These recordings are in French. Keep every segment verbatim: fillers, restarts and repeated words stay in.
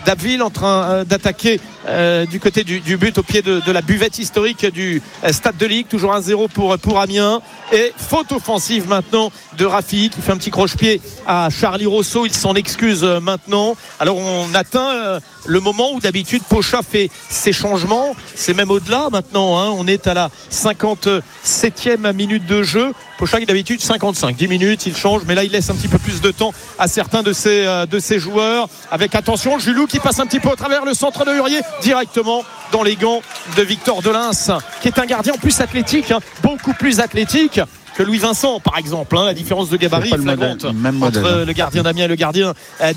d'Abbeville en train euh, d'attaquer euh, du côté du, du but au pied de, de la buvette historique du euh, Stade de Ligue. Toujours un zéro pour, pour Amiens. Et faute offensive maintenant de Rafi qui fait un petit croche-pied à Charlie Rousseau. Il s'en excuse euh, maintenant. Alors on atteint euh, le moment où d'habitude Pocha fait ses changements. C'est même au-delà maintenant, hein. On est à la cinquante-septième minute de jeu. Pocha qui d'habitude cinquante-cinq, dix minutes, il change, mais là il laisse un petit peu plus de temps à certains de ses, euh, de ses joueurs. Avec attention, Julou qui passe un petit peu au travers le centre de Hurier, directement dans les gants de Victor Delins, qui est un gardien en plus athlétique, hein, beaucoup plus athlétique que Louis Vincent par exemple, hein, la différence de gabarit flagrante entre le gardien d'Amiens et le gardien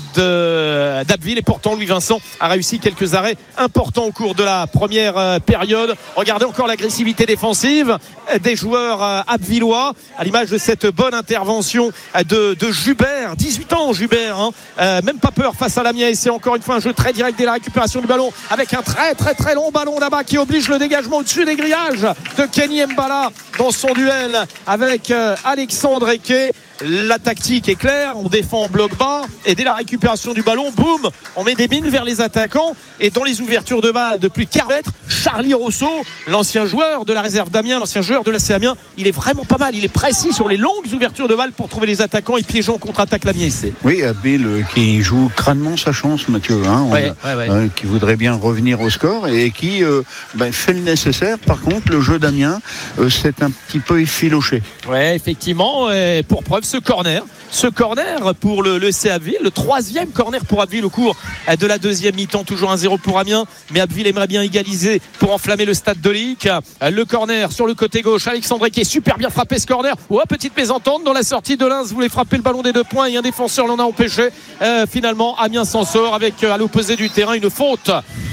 de, d'Abbeville. Et pourtant Louis Vincent a réussi quelques arrêts importants au cours de la première euh, période. Regardez encore l'agressivité défensive des joueurs euh, abvillois, à l'image de cette bonne intervention de, de Jubert, dix-huit ans Jubert, hein, euh, même pas peur face à l'Amiens. Et c'est encore une fois un jeu très direct dès la récupération du ballon, avec un très très très long ballon là-bas qui oblige le dégagement au-dessus des grillages de Kenny Mbala dans son duel avec euh, Alexandre Eke. La tactique est claire, on défend en bloc bas et dès la récupération du ballon, boum, on met des mines vers les attaquants. Et dans les ouvertures de balle de plus de quarante mètres, Charlie Rousseau, l'ancien joueur de la réserve d'Amiens, l'ancien joueur de l'A C Amiens, il est vraiment pas mal, il est précis sur les longues ouvertures de balle pour trouver les attaquants et piégeant en contre-attaque l'Amiens S C. Oui, Abbeville euh, qui joue crânement sa chance, Mathieu, hein, ouais, a, ouais, ouais. Euh, qui voudrait bien revenir au score et qui euh, ben, fait le nécessaire. Par contre, le jeu d'Amiens, euh, c'est un petit peu effiloché. Oui, effectivement, et pour preuve, ce corner, ce corner pour le, le C Abbeville, le troisième corner pour Abbeville au cours de la deuxième mi-temps, toujours un zéro pour Amiens, mais Abbeville aimerait bien égaliser pour enflammer le Stade de Ligue. Le corner sur le côté gauche, Alexandre qui est super bien frappé ce corner. Oh, petite mésentente dans la sortie de Lens, voulait frapper le ballon des deux points et un défenseur l'en a empêché. Euh, finalement, Amiens s'en sort avec à l'opposé du terrain une faute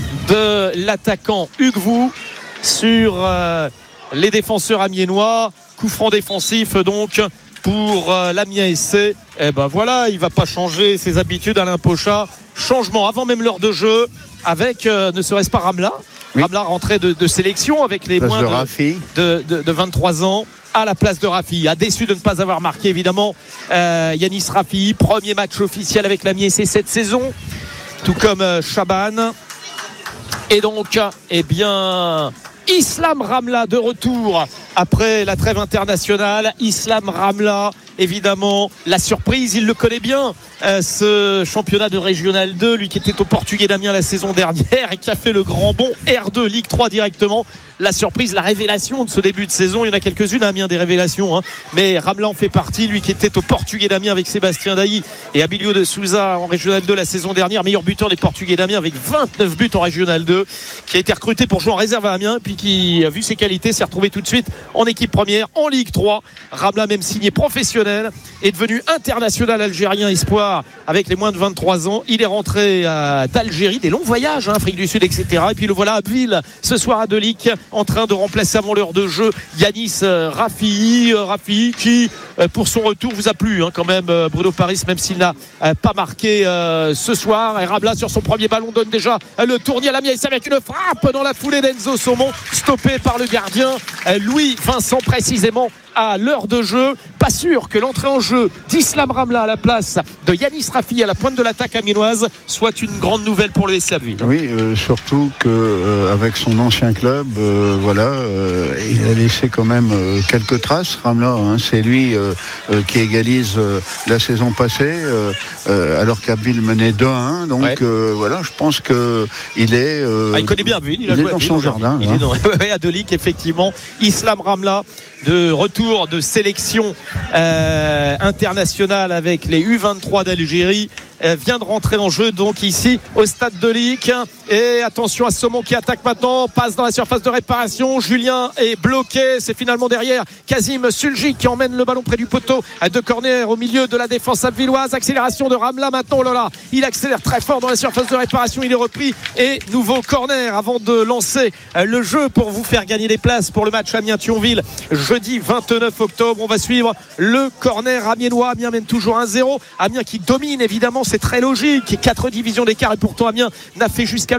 de l'attaquant Hugues Vous sur euh, les défenseurs amiénois. Coup franc défensif donc pour euh, l'Amiens S C. Et ben voilà, il va pas changer ses habitudes, Alain Pocha. Changement avant même l'heure de jeu avec euh, ne serait-ce pas Ramla. Oui. Ramla rentré de, de sélection avec les moins de, de, de, de vingt-trois ans à la place de Rafi. A déçu de ne pas avoir marqué évidemment euh, Yanis Rafi. Premier match officiel avec l'Amiens S C cette saison, tout comme euh, Chaban. Et donc, eh bien, Islam Ramla de retour après la trêve internationale. Islam Ramla, évidemment, la surprise, il le connaît bien, euh, ce championnat de Régional deux, lui qui était au Portugais d'Amiens la saison dernière et qui a fait le grand bond R deux, Ligue trois directement. La surprise, la révélation de ce début de saison, il y en a quelques-unes à Amiens, des révélations, hein. Mais Ramla en fait partie, lui qui était au Portugais d'Amiens avec Sébastien Dailly et Abilio de Souza en Régional deux la saison dernière, meilleur buteur des Portugais d'Amiens avec vingt-neuf buts en Régional deux, qui a été recruté pour jouer en réserve à Amiens, puis qui a vu ses qualités, s'est retrouvé tout de suite en équipe première, en Ligue trois. Ramla, même signé professionnel, est devenu international algérien espoir avec les moins de vingt-trois ans. Il est rentré euh, d'Algérie, des longs voyages, hein, Afrique du Sud, et cetera. Et puis le voilà à Abbeville ce soir à Delic, en train de remplacer avant l'heure de jeu Yanis euh, Rafi, euh, Rafi qui euh, pour son retour vous a plu, hein, quand même, euh, Bruno Paris, même s'il n'a euh, pas marqué euh, ce soir. Et Ramla sur son premier ballon donne déjà euh, le tournis à l'Amiens avec une frappe dans la foulée d'Enzo Saumon, stoppé par le gardien euh, Louis Vincent précisément à l'heure de jeu. Pas sûr que l'entrée en jeu d'Islam Ramla à la place de Yanis Rafi à la pointe de l'attaque amiénoise soit une grande nouvelle pour le S C Abbeville. Oui, euh, surtout que euh, avec son ancien club, euh, voilà, euh, il a laissé quand même euh, quelques traces. Ramla, hein, c'est lui euh, euh, qui égalise euh, la saison passée, euh, euh, alors qu'Abbeville menait deux à un. Donc ouais. euh, voilà, je pense que il est. Euh, ah, il connaît bien Abbeville. Il, il est dans son jardin. Il hein. est dans à Delic, effectivement. Islam Ramla, de retour de sélection euh, internationale avec les U vingt-trois d'Algérie, euh, vient de rentrer dans le jeu donc ici au Stade de Ligue. Et attention à Saumon qui attaque maintenant, passe dans la surface de réparation, Julien est bloqué, c'est finalement derrière Kazim Suljic qui emmène le ballon près du poteau de corner au milieu de la défense abvilloise. Accélération de Ramla maintenant, oh là là, il accélère très fort dans la surface de réparation, il est repris et nouveau corner avant de lancer le jeu pour vous faire gagner des places pour le match Amiens-Thionville jeudi vingt-neuf octobre. On va suivre le corner amiénois. Amiens mène toujours un zéro, Amiens qui domine évidemment, c'est très logique, quatre divisions d'écart et pourtant Amiens n'a fait jusqu'à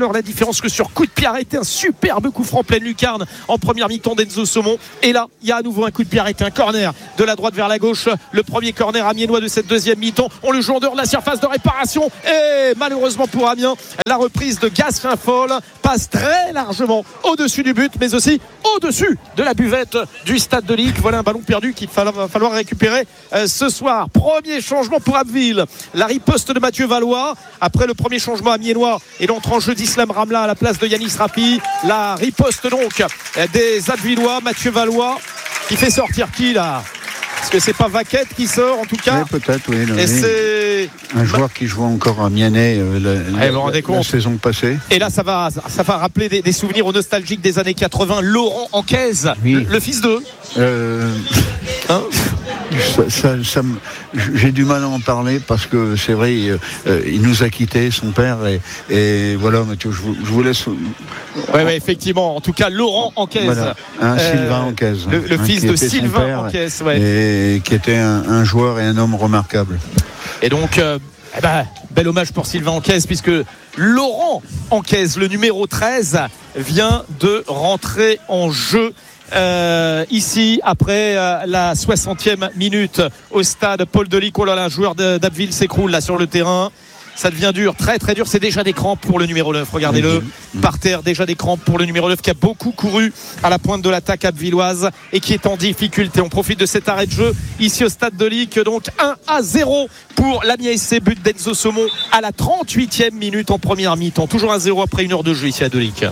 alors la différence que sur coup de pied arrêté, un superbe coup franc pleine lucarne en première mi-temps d'Enzo Saumon. Et là, il y a à nouveau un coup de pied arrêté, un corner de la droite vers la gauche. Le premier corner amiénois de cette deuxième mi-temps. On le joue en dehors de la surface de réparation. Et malheureusement pour Amiens, la reprise de Gatien Foll passe très largement au-dessus du but, mais aussi au-dessus de la buvette du stade de Ligue. Voilà un ballon perdu qu'il va falloir récupérer euh, ce soir. Premier changement pour Abbeville. La riposte de Mathieu Valois après le premier changement amiénois et l'entrée en jeu d'Islam Ramla à la place de Yanis Rapi. La riposte donc des Abbevillois. Mathieu Valois qui fait sortir qui là? Est-ce que c'est pas Vaquette qui sort en tout cas? Oui, peut-être, oui. Et oui. C'est un joueur qui jouait encore à Mianet euh, la, la, la, la saison passée. Et là, ça va, ça va rappeler des, des souvenirs nostalgiques des années quatre-vingts. Laurent Anquez, oui. le, le fils d'eux. Euh... Hein ça, ça, ça, j'ai du mal à en parler parce que c'est vrai, euh, il nous a quittés, son père, et, et voilà, Mathieu, je vous, je vous laisse. Oui, oui, effectivement. En tout cas, Laurent Anquez, voilà. un euh, Sylvain Anquez, le, le hein, fils de Sylvain Anquez, ouais. et qui était un, un joueur et un homme remarquable. Et donc, euh, eh ben, bel hommage pour Sylvain Anquez puisque Laurent Anquez, le numéro treize, vient de rentrer en jeu. Euh, ici après euh, la soixantième minute au stade Paul Delic. Oh là là, un joueur d'Abbeville s'écroule là sur le terrain. Ça devient dur, très très dur. C'est déjà des crampes pour le numéro neuf. Regardez-le, mmh. par terre, déjà des crampes pour le numéro neuf qui a beaucoup couru à la pointe de l'attaque abbevilloise et qui est en difficulté. On profite de cet arrêt de jeu ici au stade de Ligue. Donc un à zéro pour l'Amiens S C, but d'Enzo Saumon à la trente-huitième minute en première mi-temps. Toujours un zéro après une heure de jeu ici à Delic.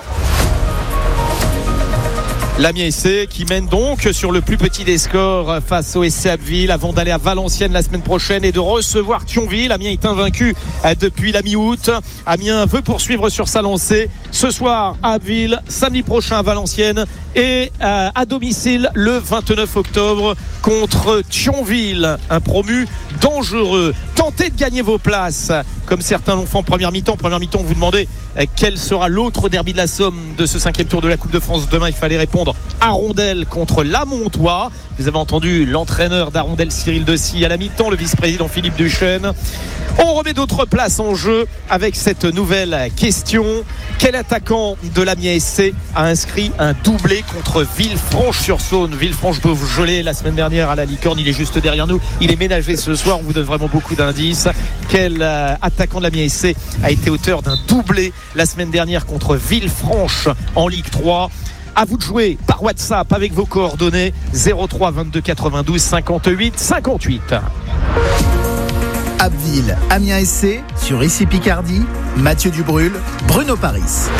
L'Amiens S C qui mène donc sur le plus petit des scores face au S C Abbeville avant d'aller à Valenciennes la semaine prochaine et de recevoir Thionville. Amiens est invaincu depuis la mi-août. Amiens veut poursuivre sur sa lancée ce soir à Abbeville, samedi prochain à Valenciennes et à domicile le vingt-neuf octobre contre Thionville, un promu dangereux. Tentez de gagner vos places comme certains l'ont fait en première mi-temps. Première mi-temps, vous demandez quel sera l'autre derby de la Somme de ce cinquième tour de la Coupe de France. Demain, il fallait répondre Arondel contre Lamontois. Vous avez entendu l'entraîneur d'Arondel, Cyril Dessy, à la mi-temps, le vice-président Philippe Duchesne. On remet d'autres places en jeu avec cette nouvelle question. Quel attaquant de l'Amiens S C a inscrit un doublé contre Villefranche-sur-Saône? Villefranche-Beaujolais la semaine dernière à la Licorne, il est juste derrière nous. Il est ménagé ce soir, on vous donne vraiment beaucoup d'indices. Quel euh, attaquant de l'Amiens S C a été auteur d'un doublé la semaine dernière contre Villefranche en Ligue trois? À vous de jouer par WhatsApp avec vos coordonnées zéro trois vingt-deux quatre-vingt-douze cinquante-huit cinquante-huit. Abbeville, Amiens S C sur Ici Picardie, Mathieu Dubrul, Bruno Paris.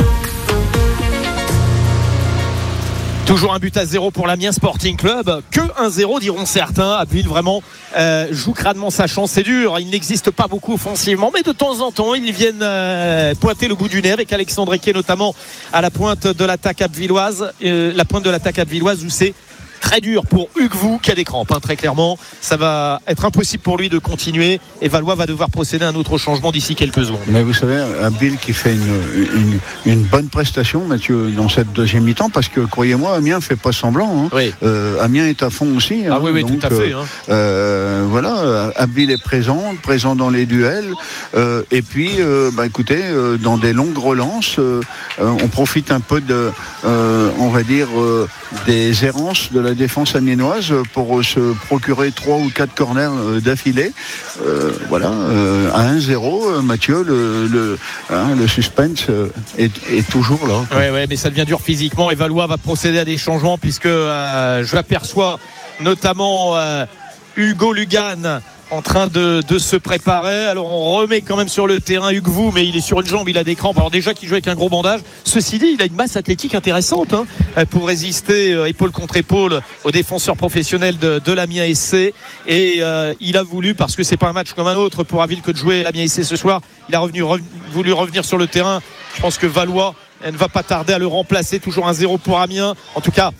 Toujours un but à zéro pour l'Amiens Sporting Club. Que un zéro diront certains. Abbeville vraiment euh, joue crânement sa chance. C'est dur, il n'existe pas beaucoup offensivement, mais de temps en temps ils viennent euh, pointer le bout du nez avec Alexandre Eke notamment à la pointe de l'attaque abbevilloise, euh, la pointe de l'attaque abbevilloise où c'est très dur pour Hugues Vous qui a des crampes, hein, très clairement. Ça va être impossible pour lui de continuer et Valois va devoir procéder à un autre changement d'ici quelques secondes. Mais vous savez, Abbeville qui fait une, une, une bonne prestation, Mathieu, dans cette deuxième mi-temps, parce que croyez-moi, Amiens ne fait pas semblant. Hein. Oui. Euh, Amiens est à fond aussi. Ah hein, oui, oui, donc, tout à fait. Hein. Euh, voilà, Abbeville est présent, présent dans les duels. Euh, et puis, euh, bah, écoutez, euh, dans des longues relances, euh, on profite un peu de, euh, on va dire, euh, des errances de la défense amiénoise pour se procurer trois ou quatre corners d'affilée. Euh, voilà, euh, à un zéro, Mathieu, le, le, hein, le suspense est, est toujours là. Oui, ouais, mais ça devient dur physiquement et Valois va procéder à des changements puisque euh, je l'aperçois notamment euh, Hugo Lugan en train de, de se préparer. Alors on remet quand même sur le terrain Hugues Vous, mais il est sur une jambe, il a des crampes. Alors déjà qu'il joue avec un gros bandage. Ceci dit, il a une masse athlétique intéressante hein, pour résister euh, épaule contre épaule aux défenseurs professionnels de, de l'Amiens S C. Et euh, il a voulu, parce que c'est pas un match comme un autre pour Abbeville que de jouer l'Amiens S C ce soir, il a revenu, re, voulu revenir sur le terrain. Je pense que Valois ne va pas tarder à le remplacer. Toujours un zéro pour Amiens. En tout cas,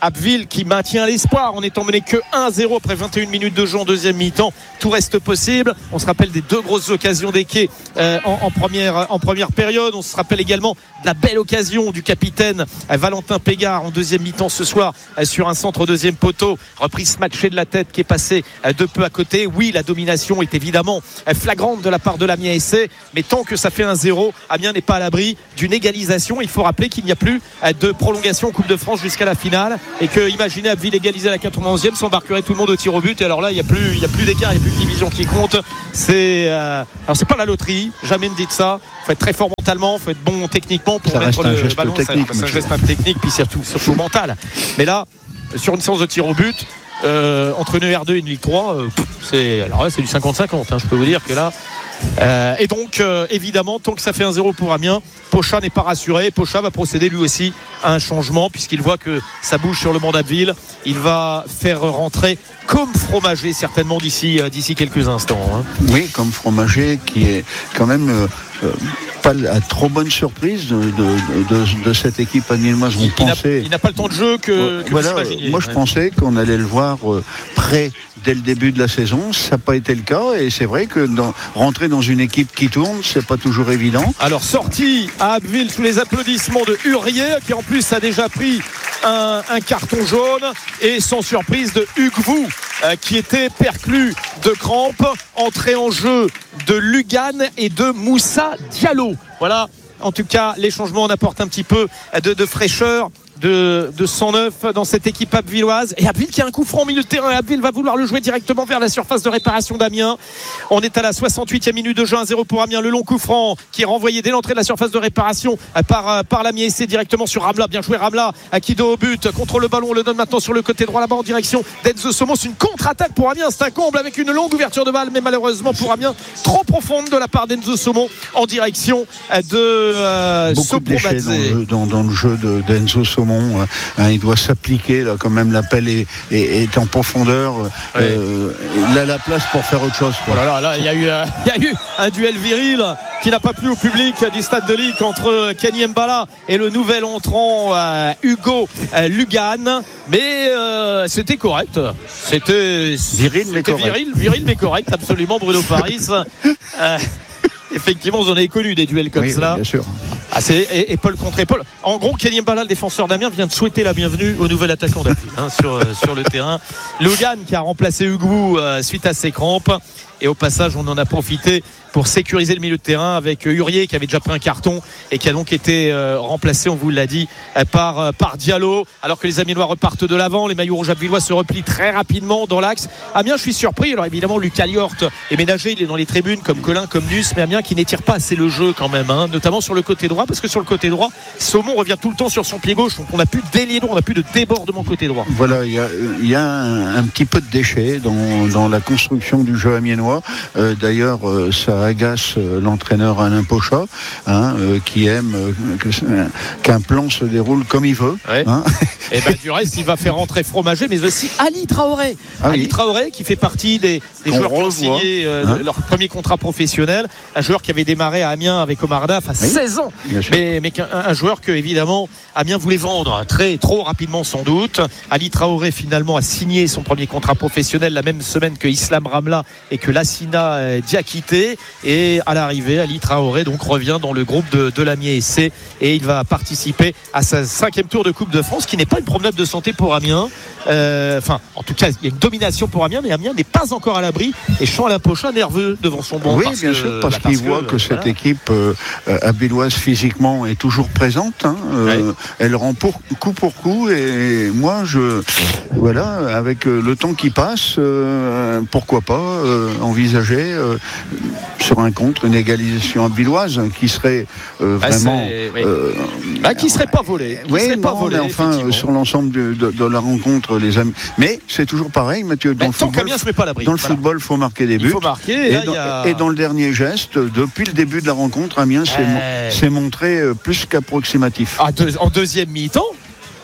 Abbeville qui maintient l'espoir en étant mené que un zéro après vingt et une minutes de jeu en deuxième mi-temps. Tout reste possible. On se rappelle des deux grosses occasions d'Eke euh, en, en, première, en première période. On se rappelle également de la belle occasion du capitaine euh, Valentin Pégard en deuxième mi-temps ce soir euh, sur un centre deuxième poteau. Reprise matchée de la tête qui est passée euh, de peu à côté. Oui, la domination est évidemment euh, flagrante de la part de l'Amiens S C, mais tant que ça fait un zéro, Amiens n'est pas à l'abri d'une égalisation. Il faut rappeler qu'il n'y a plus euh, de prolongation en Coupe de France jusqu'à la finale et que, imaginez Abbeville égaliser à la quatre-vingt-onzième, s'embarquerait tout le monde au tir au but. Et alors là, il n'y a plus, il n'y a plus d'écart, il n'y a plus de division qui compte. C'est, euh, alors c'est pas la loterie, jamais ne dites ça. Faut être très fort mentalement, faut être bon techniquement pour ça mettre reste le un ballon. technique, C'est un geste technique, puis surtout, surtout mental. Mais là, sur une séance de tir au but, euh, entre une R deux et une Ligue trois, euh, c'est, alors là, c'est du cinquante cinquante. Hein, je peux vous dire que là. Euh, et donc euh, évidemment tant que ça fait un zéro pour Amiens, Pochat n'est pas rassuré. Pochat va procéder lui aussi à un changement puisqu'il voit que ça bouge sur le banc d'Abbeville. Il va faire rentrer comme Fromager certainement d'ici, euh, d'ici quelques instants hein. Oui, comme Fromager qui est quand même euh, euh, pas la trop bonne surprise de, de, de, de cette équipe amiénoise. On il, pensait, il, n'a, il n'a pas le temps de jeu que, euh, que voilà, vous imaginiez. moi je ouais. pensais qu'on allait le voir euh, prêt dès le début de la saison. Ça n'a pas été le cas et c'est vrai que dans, rentrer dans une équipe qui tourne, c'est pas toujours évident. Alors sortie à Abbeville sous les applaudissements de Hurier qui en plus a déjà pris un, un carton jaune et sans surprise de Hugues Vous euh, qui était perclus de crampes. Entrée en jeu de Lugan et de Moussa Diallo. Voilà, en tout cas les changements en apportent un petit peu de, de fraîcheur. De, de cent neuf dans cette équipe abvilloise et Abbeville qui a un coup franc au milieu de terrain. Abbeville va vouloir le jouer directement vers la surface de réparation d'Amiens. On est à la soixante-huitième minute de jeu, un zéro pour Amiens. Le long coup franc qui est renvoyé dès l'entrée de la surface de réparation par, par l'Amiens S C directement sur Ramla. Bien joué Ramla qui doit au but, contrôle le ballon, on le donne maintenant sur le côté droit là-bas en direction d'Enzo Somos. Une contre-attaque pour Amiens, c'est un comble avec une longue ouverture de balle mais malheureusement pour Amiens trop profonde de la part d'Enzo Somos en direction de euh, beaucoup de déchets dans le jeu, dans, dans le jeu de, d'Enzo Somos. Hein, il doit s'appliquer là quand même, l'appel est, est, est en profondeur. Ouais. Euh, il a la place pour faire autre chose quoi. Oh là là, là, il y a eu, euh, il y a eu un duel viril qui n'a pas plu au public du Stade de Ligue entre Kenny Mbala et le nouvel entrant euh, Hugo euh, Lugan, mais euh, c'était correct, c'était viril mais c'était correct. viril, viril mais correct, absolument. Bruno Paris. euh, Effectivement, vous en avez connu des duels comme oui, cela. Bien sûr. Ah, c'est épaule contre épaule. En gros, Kenny Mbala, le défenseur d'Amiens, vient de souhaiter la bienvenue au nouvel attaquant d'Abbeville hein, sur, sur le terrain. Lugan qui a remplacé Hugo euh, suite à ses crampes. Et au passage, on en a profité pour sécuriser le milieu de terrain avec Hurier qui avait déjà pris un carton et qui a donc été euh, remplacé, on vous l'a dit, euh, par, euh, par Diallo. Alors que les Amiénois repartent de l'avant, les maillots rouges abvillois se replient très rapidement dans l'axe. Amiens, je suis surpris. Alors évidemment, Lucas Liort est ménagé, il est dans les tribunes comme Colin, comme Nus, mais Amiens qui n'étire pas assez le jeu quand même, hein, notamment sur le côté droit, parce que sur le côté droit, Saumon revient tout le temps sur son pied gauche, donc on n'a plus d'ailier droit, on n'a plus de débordement côté droit. Voilà, il y a, y a un, un petit peu de déchets dans, dans la construction du jeu amiénois. Euh, d'ailleurs, euh, ça agace euh, l'entraîneur Alain Pochat, hein, euh, qui aime euh, que, euh, qu'un plan se déroule comme il veut. Ouais. Hein. Et ben du reste, il va faire rentrer Fromager, mais aussi Ali Traoré. Ah, Ali oui. Traoré qui fait partie des, des joueurs qui ont signé euh, hein. leur premier contrat professionnel. Un joueur qui avait démarré à Amiens avec Omar Daf à oui. seize ans. Mais, mais un, un joueur que, évidemment, Amiens voulait vendre très, trop rapidement sans doute. Ali Traoré, finalement, a signé son premier contrat professionnel la même semaine que Islam Ramla et que Lassina Diakité. Et à l'arrivée, Ali Traoré donc revient dans le groupe de, de l'Amiens S C et il va participer à sa cinquième tour de Coupe de France, qui n'est pas une promenade de santé pour Amiens. Euh, enfin, en tout cas, il y a une domination pour Amiens, mais Amiens n'est pas encore à l'abri. Et Jean-Alain Pochat nerveux devant son banc. Oui, parce bien que, sûr, parce bah, qu'il parce voit que, que cette voilà. équipe euh, abvilloise physiquement est toujours présente. Hein, euh, ouais. Elle rend pour, coup pour coup. Et moi, je, voilà, avec euh, le temps qui passe, euh, pourquoi pas euh, envisager euh, sur un contre une égalisation abvilloise qui serait euh, bah, vraiment, oui. euh, bah, qui serait pas volé. Qui oui, serait non, pas volé, mais enfin, euh, sur l'ensemble de, de, de la rencontre, les amis. Mais c'est toujours pareil, Mathieu. Dans mais le football, se met pas à l'abri. dans le voilà. football, faut marquer des buts. Il faut marquer. Et, et, là, dans, y a... et dans le dernier geste, depuis le début de la rencontre, Amiens s'est, euh... s'est montré plus qu'approximatif. Ah, deux, en deuxième mi-temps.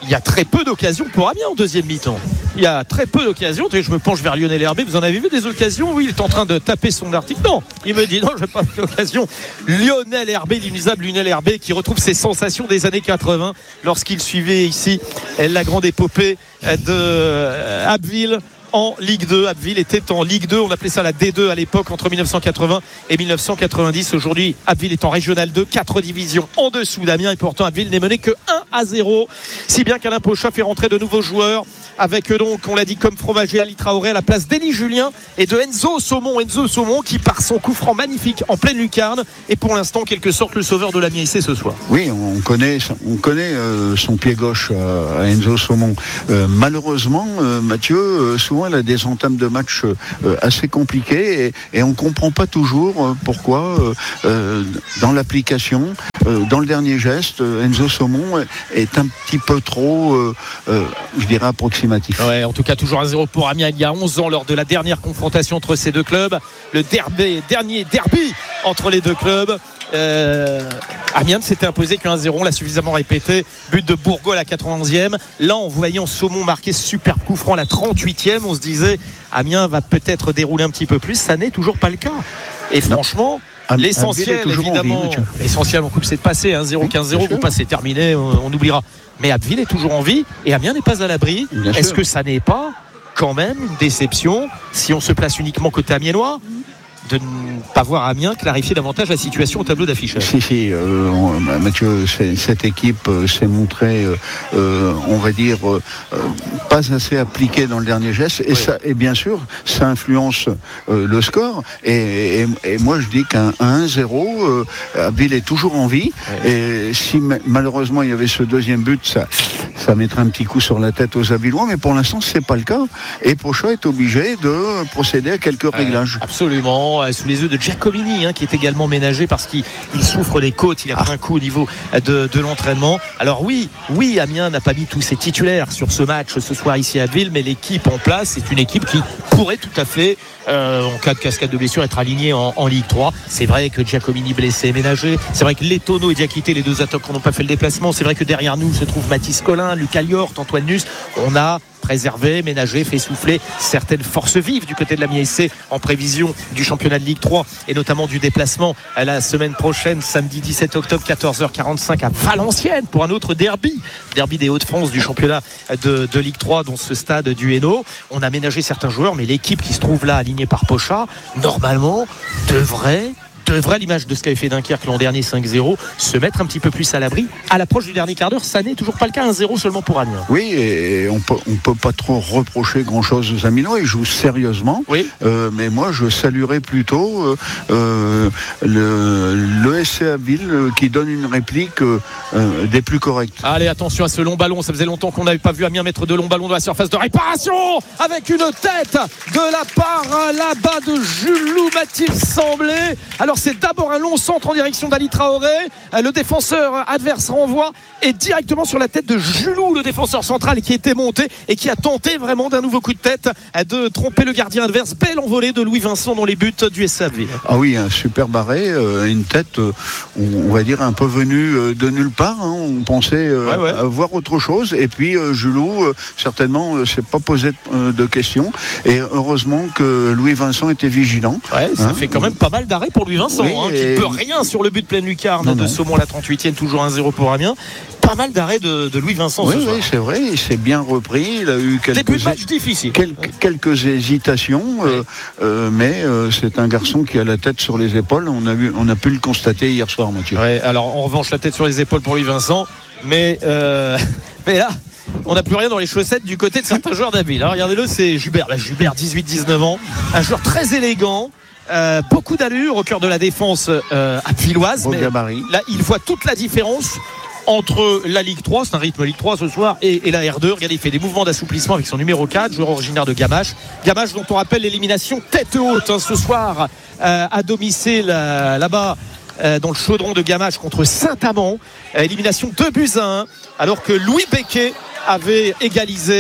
il y a très peu d'occasions pour Amiens en deuxième mi-temps. Il y a très peu d'occasions. Je me penche vers Lionel Herbé. Vous en avez vu des occasions où il est en train de taper son article? Non, il me dit non, je n'ai pas fait l'occasion. Lionel Herbé, l'inusable Lionel Herbé, qui retrouve ses sensations des années quatre-vingts lorsqu'il suivait ici la grande épopée de Abbeville en Ligue deux. Abbeville était en Ligue deux, on appelait ça la D deux à l'époque, entre mille neuf cent quatre-vingts et mille neuf cent quatre-vingt-dix. Aujourd'hui, Abbeville est en Régional deux, quatre divisions en dessous d'Amiens, et pourtant Abbeville n'est mené que un à zéro, si bien qu'Alain Pocha fait rentrer de nouveaux joueurs avec donc, on l'a dit, comme Fromager, Ali Traoré à la place d'Élie Julien et de Enzo Saumon. Enzo Saumon qui, par son coup franc magnifique en pleine lucarne, est pour l'instant en quelque sorte le sauveur de l'Amiens I C ce soir. Oui, on connaît, on connaît euh, son pied gauche à Enzo Saumon. Euh, malheureusement, euh, Mathieu, euh, souvent elle a des entames de match euh, assez compliquées et, et on ne comprend pas toujours euh, pourquoi euh, euh, dans l'application, euh, dans le dernier geste, euh, Enzo Saumon est un petit peu trop, euh, euh, je dirais, approximatif. Ouais, en tout cas, toujours un zéro pour Amiens il y a onze ans lors de la dernière confrontation entre ces deux clubs. Le derby, dernier derby entre les deux clubs. Euh, Amiens ne s'était imposé qu'un zéro, on l'a suffisamment répété. But de Bourgo à la quatre-vingtième. Là, en voyant Saumon marquer ce superbe coup franc à la trente-huitième, on se disait Amiens va peut-être dérouler un petit peu plus. Ça n'est toujours pas le cas. Et franchement, non. L'essentiel, évidemment, vie, l'essentiel en coupe, c'est de passer. un zéro, quinze zéro, vous passez, terminé, on, on oubliera. Mais Abbeville est toujours en vie et Amiens n'est pas à l'abri. Bien Est-ce sûr. que ça n'est pas quand même une déception si on se place uniquement côté amiénois de ne pas voir Amiens clarifier davantage la situation au tableau d'affichage? Si, si, euh, on, Mathieu, cette équipe euh, s'est montrée, euh, on va dire, euh, pas assez appliquée dans le dernier geste. Et, oui. ça, et bien sûr, ça influence euh, le score. Et, et, et moi, je dis qu'un un zéro, euh, Abbeville est toujours en vie. Oui. Et si malheureusement il y avait ce deuxième but, ça, ça mettrait un petit coup sur la tête aux Abillois. Mais pour l'instant, c'est pas le cas. Et Pocha est obligé de procéder à quelques euh, réglages. Absolument. Sous les yeux de Giacomini, hein, qui est également ménagé parce qu'il il souffre des côtes, il a pris ah. un coup au niveau de, de l'entraînement. Alors oui, oui, Amiens n'a pas mis tous ses titulaires sur ce match ce soir ici à Ville, mais l'équipe en place, c'est une équipe qui pourrait tout à fait, euh, en cas de cascade de blessure, être alignée en, en Ligue trois. C'est vrai que Giacomini blessé est ménagé, c'est vrai que Letono et Diakité, les deux attaquants, n'ont pas fait le déplacement, c'est vrai que derrière nous se trouve Mathis Collin, Lucas Liort, Antoine Nuss. On a préservé, ménagé, fait souffler certaines forces vives du côté de l'Amiens S C en prévision du championnat de Ligue trois et notamment du déplacement à la semaine prochaine, samedi dix-sept octobre, quatorze heures quarante-cinq à Valenciennes pour un autre derby, derby des Hauts-de-France du championnat de, de Ligue trois dans ce stade du Hainaut. On a ménagé certains joueurs, mais l'équipe qui se trouve là alignée par Pocha, normalement, devrait devrait, à l'image de ce qu'avait fait Dunkerque l'an dernier cinq zéro, se mettre un petit peu plus à l'abri. À l'approche du dernier quart d'heure, ça n'est toujours pas le cas, un zéro seulement pour Amiens. Oui, et on peut, on peut pas trop reprocher grand-chose aux Amiénois, ils jouent sérieusement. Oui. Euh, mais moi, je saluerais plutôt euh, le, le S C Abbeville euh, qui donne une réplique euh, des plus correctes. Allez, attention à ce long ballon, ça faisait longtemps qu'on n'avait pas vu Amiens mettre de longs ballons dans la surface de réparation, avec une tête de la part là-bas de Julou, m'a-t-il semblé. Alors c'est d'abord un long centre en direction d'Ali Traoré, le défenseur adverse renvoie et directement sur la tête de Julou, le défenseur central qui était monté et qui a tenté vraiment d'un nouveau coup de tête de tromper le gardien adverse. Belle envolée de Louis Vincent dans les buts du S C Abbeville. Ah oui, un super barré, euh, une tête euh, on va dire un peu venue euh, de nulle part, hein. On pensait euh, ouais, ouais. voir autre chose et puis euh, Julou euh, certainement euh, s'est pas posé euh, de questions et heureusement que Louis Vincent était vigilant. Ouais, ça hein. fait quand même pas mal d'arrêts pour Louis Vincent, oui, hein, qui ne peut rien sur le but de pleine lucarne non, de non. Saumon à la trente-huitième, toujours un zéro pour Amiens. Pas mal d'arrêts de, de Louis Vincent. Oui, oui, c'est vrai, il s'est bien repris. Il a eu quelques, début de match difficile. Quelques, quelques hésitations, oui. euh, euh, mais euh, c'est un garçon qui a la tête sur les épaules. On a, vu, on a pu le constater hier soir, Mathieu. Ouais, alors en revanche, la tête sur les épaules pour Louis Vincent, mais, euh, mais là. On n'a plus rien dans les chaussettes du côté de certains joueurs d'Abbeville. Regardez-le, c'est Jubert. Là, Jubert, dix-huit dix-neuf ans. Un joueur très élégant. Euh, beaucoup d'allure au cœur de la défense euh, abvilloise. Mais là, il voit toute la différence entre la Ligue trois, c'est un rythme Ligue trois ce soir, et, et la R deux. Regardez, il fait des mouvements d'assouplissement avec son numéro quatre, joueur originaire de Gamache. Gamache dont on rappelle l'élimination tête haute hein, ce soir euh, à domicile euh, là-bas. Euh, dans le chaudron de Gamache contre Saint-Amand, euh, élimination deux buts à un, alors que Louis Becquet avait égalisé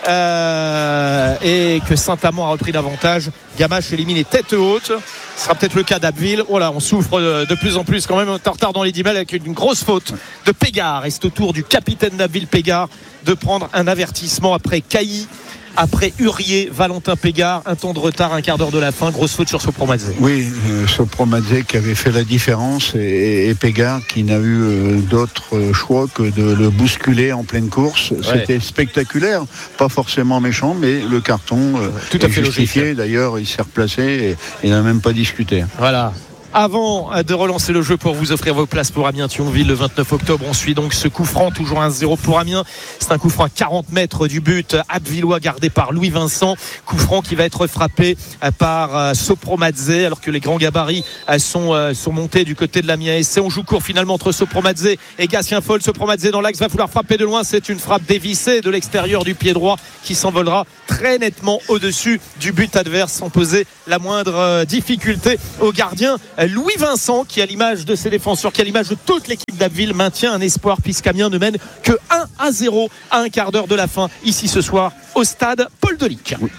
euh, et que Saint-Amand a repris l'avantage. Gamache éliminé tête haute. Ce sera peut-être le cas d'Abbeville. Oh là, on souffre de, de plus en plus quand même. On est en retard dans les dix mètres avec une grosse faute de Pégard. Et c'est au tour du capitaine d'Abbeville, Pégard, de prendre un avertissement après Cailly, après Hurier, Valentin Pégard. Un temps de retard, un quart d'heure de la fin. Grosse faute sur Sopromadze. Oui, euh, Sopromadze qui avait fait la différence et, et, et Pégard qui n'a eu euh, d'autre choix que de le bousculer en pleine course. Ouais. C'était spectaculaire, pas forcément méchant, mais le carton euh, tout à est fait justifié. Logique. D'ailleurs, il s'est replacé et il n'a même pas discuté. Voilà. Avant de relancer le jeu pour vous offrir vos places pour Amiens-Thionville le vingt-neuf octobre, on suit donc ce coup franc, toujours un zéro pour Amiens. C'est un coup franc à quarante mètres du but abbvillois gardé par Louis Vincent. Coup franc qui va être frappé par Sopromadze alors que les grands gabarits sont, sont montés du côté de l'Amiens S C. On joue court finalement entre Sopromadze et Gatien Foll. Sopromadze dans l'axe va vouloir frapper de loin. C'est une frappe dévissée de l'extérieur du pied droit qui s'envolera très nettement au-dessus du but adverse sans poser la moindre difficulté au gardien Louis Vincent, qui à l'image de ses défenseurs, qui à l'image de toute l'équipe d'Abbeville, maintient un espoir puisqu'Amiens ne mène que un à zéro à un quart d'heure de la fin ici ce soir au stade Paul Delic. Oui.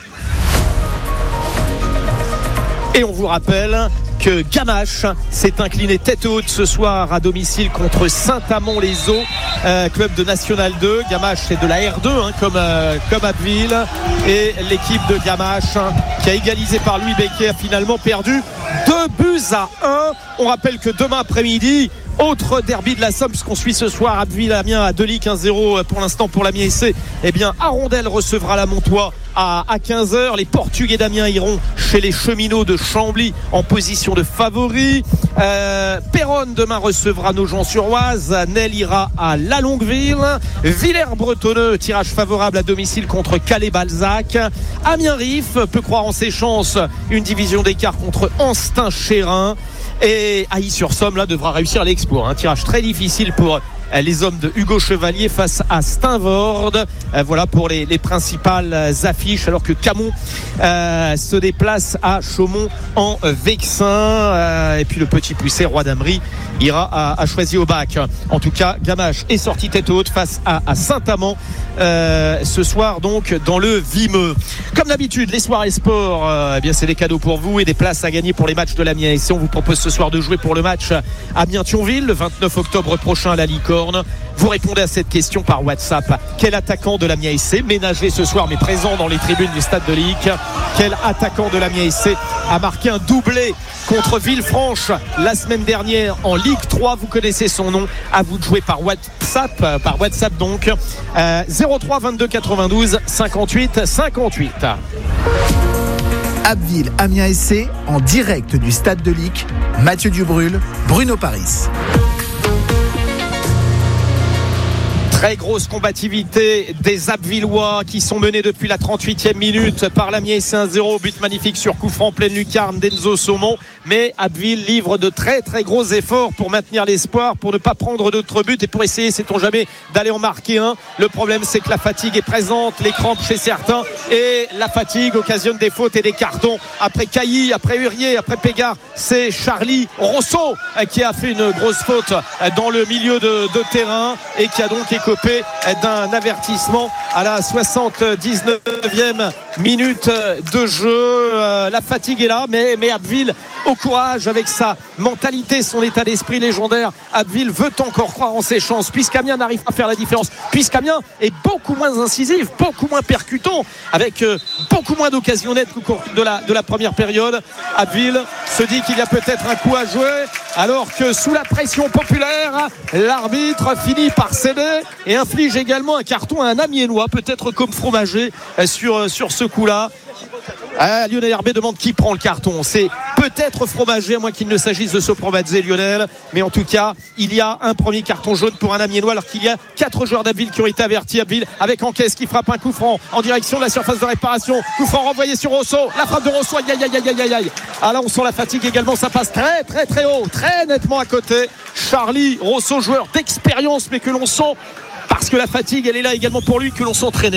Et on vous rappelle que Gamache s'est incliné tête haute ce soir à domicile contre Saint-Amand-les-Eaux, euh, club de National deux. Gamache c'est de la R deux hein, comme, euh, comme Abbeville, et l'équipe de Gamache hein, qui a égalisé par Louis Becquet a finalement perdu deux buts à un. On rappelle que demain après-midi, autre derby de la Somme, puisqu'on suit ce soir Abbeville-Amiens à Delic, un zéro pour l'instant pour l'Amiens S C. Eh bien, Arondel recevra la Montois à, à quinze heures. Les Portugais d'Amiens iront chez les Cheminots de Chambly en position de favori. Euh, Péronne demain recevra Nogent-sur-Oise. Nel ira à La Longueville. Villers-Bretonneux, tirage favorable à domicile contre Calais-Balzac. Amiens-Rif peut croire en ses chances. Une division d'écart contre Anstin-Chérin. Et Ailly-sur-Somme là devra réussir l'exploit. Un tirage très difficile pour les hommes de Hugo Chevalier face à Steinvorde. Euh, voilà pour les, les principales affiches, alors que Camon euh, se déplace à Chaumont en Vexin. Euh, et puis le petit poussé Roi d'Amery ira à, à Choisy-au-Bac. En tout cas, Gamache est sorti tête haute face à, à Saint-Amand euh, ce soir donc dans le Vimeux. Comme d'habitude, les soirées sport, euh, eh bien c'est des cadeaux pour vous et des places à gagner pour les matchs de l'Amiens S C. On vous propose ce soir de jouer pour le match Amiens-Thionville le vingt-neuf octobre prochain à la Licorne. Vous répondez à cette question par WhatsApp. Quel attaquant de l'Amiens S C, ménagé ce soir mais présent dans les tribunes du stade de Ligue, quel attaquant de l'Amiens S C a marqué un doublé contre Villefranche la semaine dernière en Ligue trois? Vous connaissez son nom. À vous de jouer par WhatsApp, par WhatsApp donc euh, zéro trois vingt-deux quatre-vingt-douze cinquante-huit cinquante-huit. Abbeville Amiens S C en direct du stade de Ligue. Mathieu Dubrul, Bruno Paris. Très grosse combativité des Abbvillois qui sont menés depuis la trente-huitième minute par l'Amiens S C un zéro. But magnifique sur coup franc pleine lucarne d'Enzo Saumon. Mais Abbeville livre de très très gros efforts pour maintenir l'espoir, pour ne pas prendre d'autres buts et pour essayer, sait-on jamais, d'aller en marquer un. Le problème c'est que la fatigue est présente, les crampes chez certains, et la fatigue occasionne des fautes et des cartons. Après Cailly, après Hurier, après Pégard, c'est Charlie Rousseau qui a fait une grosse faute dans le milieu de, de terrain et qui a donc écopé d'un avertissement à la soixante-dix-neuvième minute de jeu. La fatigue est là, mais, mais Abbeville au courage avec sa mentalité, son état d'esprit légendaire. Abbeville veut encore croire en ses chances puisqu'Amiens n'arrive pas à faire la différence, puisqu'Amiens est beaucoup moins incisif, beaucoup moins percutant, avec euh, beaucoup moins d'occasions nettes au cours de la, de la première période. Abbeville se dit qu'il y a peut-être un coup à jouer, alors que sous la pression populaire, l'arbitre finit par céder et inflige également un carton à un Amiénois, peut-être comme Fromager, sur, sur ce coup-là. Ah, Lionel Herbet demande qui prend le carton. C'est peut-être Fromager, à moins qu'il ne s'agisse de Sopromadze, Lionel. Mais en tout cas, il y a un premier carton jaune pour un Amiénois, alors qu'il y a quatre joueurs d'Abbeville qui ont été avertis. Abbeville avec Encaisse qui frappe un coup franc en direction de la surface de réparation. Coup franc renvoyé sur Rousseau. La frappe de Rousseau. Aïe, aïe, aïe, aïe, aïe, aïe. Ah là, on sent la fatigue également. Ça passe très, très, très haut, très nettement à côté. Charlie Rousseau, joueur d'expérience, mais que l'on sent, parce que la fatigue elle est là également pour lui, que l'on sent très nerveux.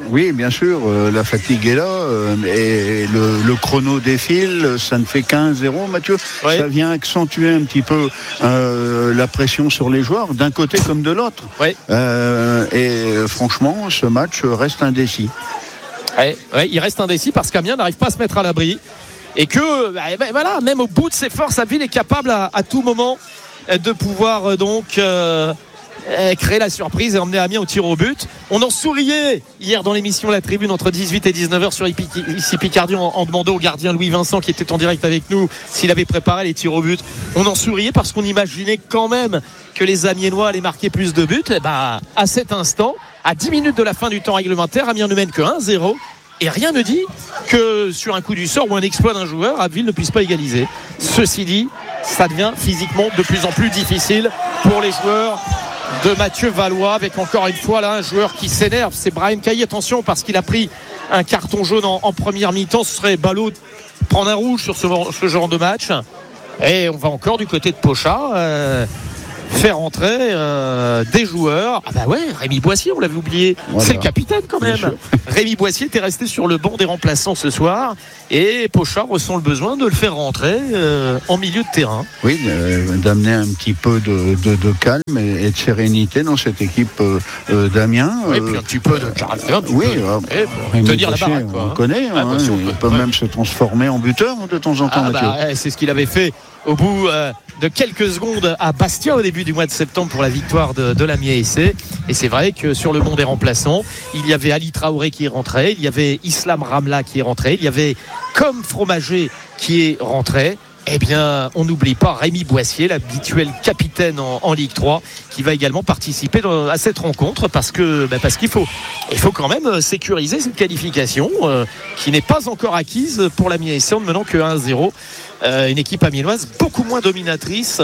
Oui, bien sûr, euh, la fatigue est là euh, et le, le chrono défile, ça ne fait qu'un zéro, Mathieu. Oui. Ça vient accentuer un petit peu euh, la pression sur les joueurs, d'un côté comme de l'autre. Oui. Euh, et franchement, ce match reste indécis. Oui, oui, il reste indécis parce qu'Amiens n'arrive pas à se mettre à l'abri et que, bah, bah, voilà, même au bout de ses forces, Abbeville est capable à, à tout moment de pouvoir euh, donc... Euh, créer la surprise et emmener Amiens au tir au but. On en souriait hier dans l'émission La Tribune entre dix-huit et dix-neuf heures sur ici Picardie en, en demandant au gardien Louis Vincent qui était en direct avec nous s'il avait préparé les tirs au but. On en souriait parce qu'on imaginait quand même que les Amiénois allaient marquer plus de buts. Et bah, à cet instant, à dix minutes de la fin du temps réglementaire, Amiens ne mène que un zéro et rien ne dit que sur un coup du sort ou un exploit d'un joueur, Abbeville ne puisse pas égaliser. Ceci dit, ça devient physiquement de plus en plus difficile pour les joueurs de Mathieu Valois, avec encore une fois là un joueur qui s'énerve, c'est Brahim Cailly. Attention, parce qu'il a pris un carton jaune en, en première mi-temps. Ce serait ballot de prendre un rouge sur ce, ce genre de match. Et on va encore du côté de Pochard euh, faire entrer euh, des joueurs. Ah bah ouais, Rémi Boissier, on l'avait oublié. Voilà. C'est le capitaine quand même. Rémi Boissier était resté sur le banc des remplaçants ce soir et Pochard ressent le besoin de le faire rentrer euh, en milieu de terrain. Oui, euh, d'amener un petit peu de, de, de calme et, et de sérénité dans cette équipe euh, d'Amiens. Oui, euh, puis un petit peu de caractère. Oui, euh, Rémi tenir Boissier, la baraque, quoi. On connaît, ah, hein, il peut, peut ouais. même se transformer en buteur de temps en temps. Ah, bah, ouais, c'est ce qu'il avait fait au bout euh, de quelques secondes à Bastia au début du mois de septembre pour la victoire de, de l'Amiens S C. Et c'est vrai que sur le banc des remplaçants, il y avait Ali Traoré qui est rentré, il y avait Islam Ramla qui est rentré, il y avait comme Fromager qui est rentré. Eh bien, on n'oublie pas Rémi Boissier, l'habituel capitaine en, en Ligue trois, qui va également participer dans, à cette rencontre parce que bah parce qu'il faut, il faut quand même sécuriser cette qualification euh, qui n'est pas encore acquise pour l'Amiens S C en ne menant que un zéro. Euh, une équipe amiénoise beaucoup moins dominatrice.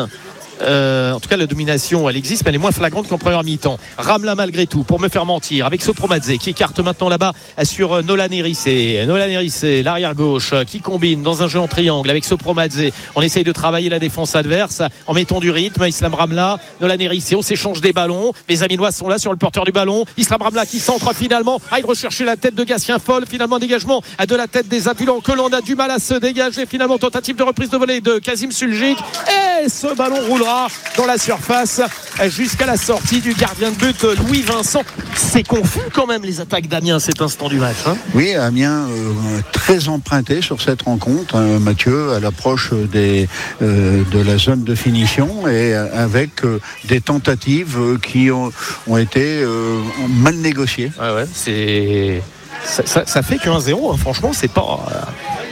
Euh, en tout cas la domination elle existe mais elle est moins flagrante qu'en première mi-temps. Ramla malgré tout pour me faire mentir avec Sopromadze qui écarte maintenant là-bas sur Nolan Hérissé. Nolan Hérissé, l'arrière gauche qui combine dans un jeu en triangle avec Sopromadze. On essaye de travailler la défense adverse en mettant du rythme. Islam Ramla, Nolan Hérissé, on s'échange des ballons. Les Amiénois sont là sur le porteur du ballon. Islam Ramla qui centre finalement. Ah, il recherchait la tête de Gatien Foll. Finalement un dégagement de la tête des Abbevillans que l'on a du mal à se dégager. Finalement tentative de reprise de volée de Kazim Suljic et ce ballon roulera dans la surface jusqu'à la sortie du gardien de but Louis Vincent. C'est confus quand même les attaques d'Amiens à cet instant du match, hein. Oui, Amiens euh, très emprunté sur cette rencontre, hein, Mathieu, à l'approche des, euh, de la zone de finition et avec euh, des tentatives qui ont, ont été euh, mal négociées. Ouais, ouais, c'est... Ça, ça, ça fait qu'un zéro, hein. Franchement c'est pas... Euh...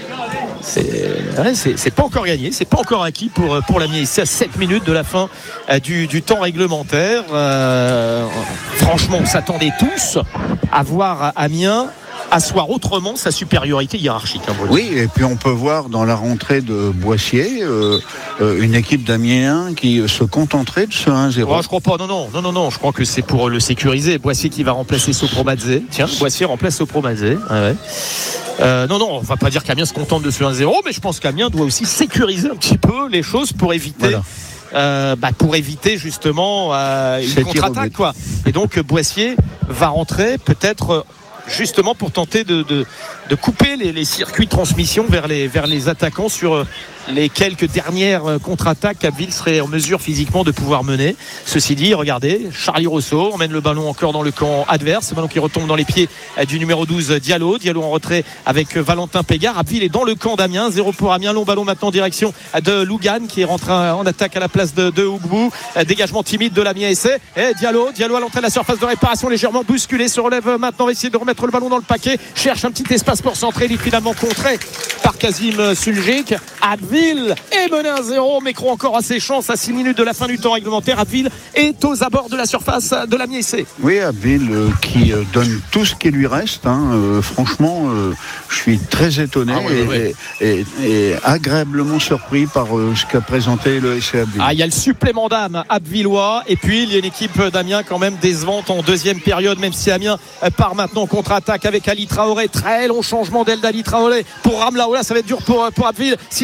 C'est, ouais, c'est, c'est pas encore gagné, c'est pas encore acquis pour, pour l'Amiens. C'est à sept minutes de la fin euh, du, du temps réglementaire. Euh, franchement, on s'attendait tous à voir Amiens asseoir autrement sa supériorité hiérarchique. Hein, oui, et puis on peut voir dans la rentrée de Boissier euh, euh, une équipe d'Amiens qui se contenterait de ce un zéro. Oh, je crois pas, non, non, non, non, non, je crois que c'est pour le sécuriser. Boissier qui va remplacer Sopromadze. Tiens, Boissier remplace Sopromadze. Ah ouais. Euh, non, non, on va pas dire qu'Amiens se contente de ce un zéro, mais je pense qu'Amiens doit aussi sécuriser un petit peu les choses pour éviter, voilà. euh, bah, pour éviter justement euh, une contre-attaque, quoi. Et donc Boissier va rentrer peut-être justement pour tenter de, de, de couper les, les circuits de transmission vers les, vers les attaquants sur les quelques dernières contre-attaques qu'Abbeville serait en mesure physiquement de pouvoir mener. Ceci dit, regardez, Charlie Rousseau emmène le ballon encore dans le camp adverse, le ballon qui retombe dans les pieds du numéro douze Diallo, Diallo en retrait avec Valentin Pégard. Abbeville est dans le camp d'Amiens, zéro pour Amiens, long ballon maintenant en direction de Lougan qui est rentré en attaque à la place de, de Ougbou, dégagement timide de l'Amiens S C et Diallo, Diallo à l'entrée de la surface de réparation légèrement bousculé, se relève maintenant, va essayer de remettre le ballon dans le paquet, cherche un petit espace pour centrer, il est finalement contré par Kazim Suljic. Abbeville est mené à zéro, mais croit encore à ses chances à six minutes de la fin du temps réglementaire. Abbeville est aux abords de la surface de l'Amiens S C. Oui, Abbeville euh, qui euh, donne tout ce qui lui reste, hein. euh, franchement euh, je suis très étonné ah, oui, et, oui. Et, et, et agréablement surpris par euh, ce qu'a présenté le S C Abbeville. Ah, il y a le supplément d'âme abbvillois et puis il y a une équipe d'Amiens quand même décevante en deuxième période, même si Amiens part maintenant en contre-attaque avec Ali Traoré, très long changement d'aile d'Ali Traoré pour Ramla. Oh là, ça va être dur pour, pour Abbeville s'ils ne reviennent pas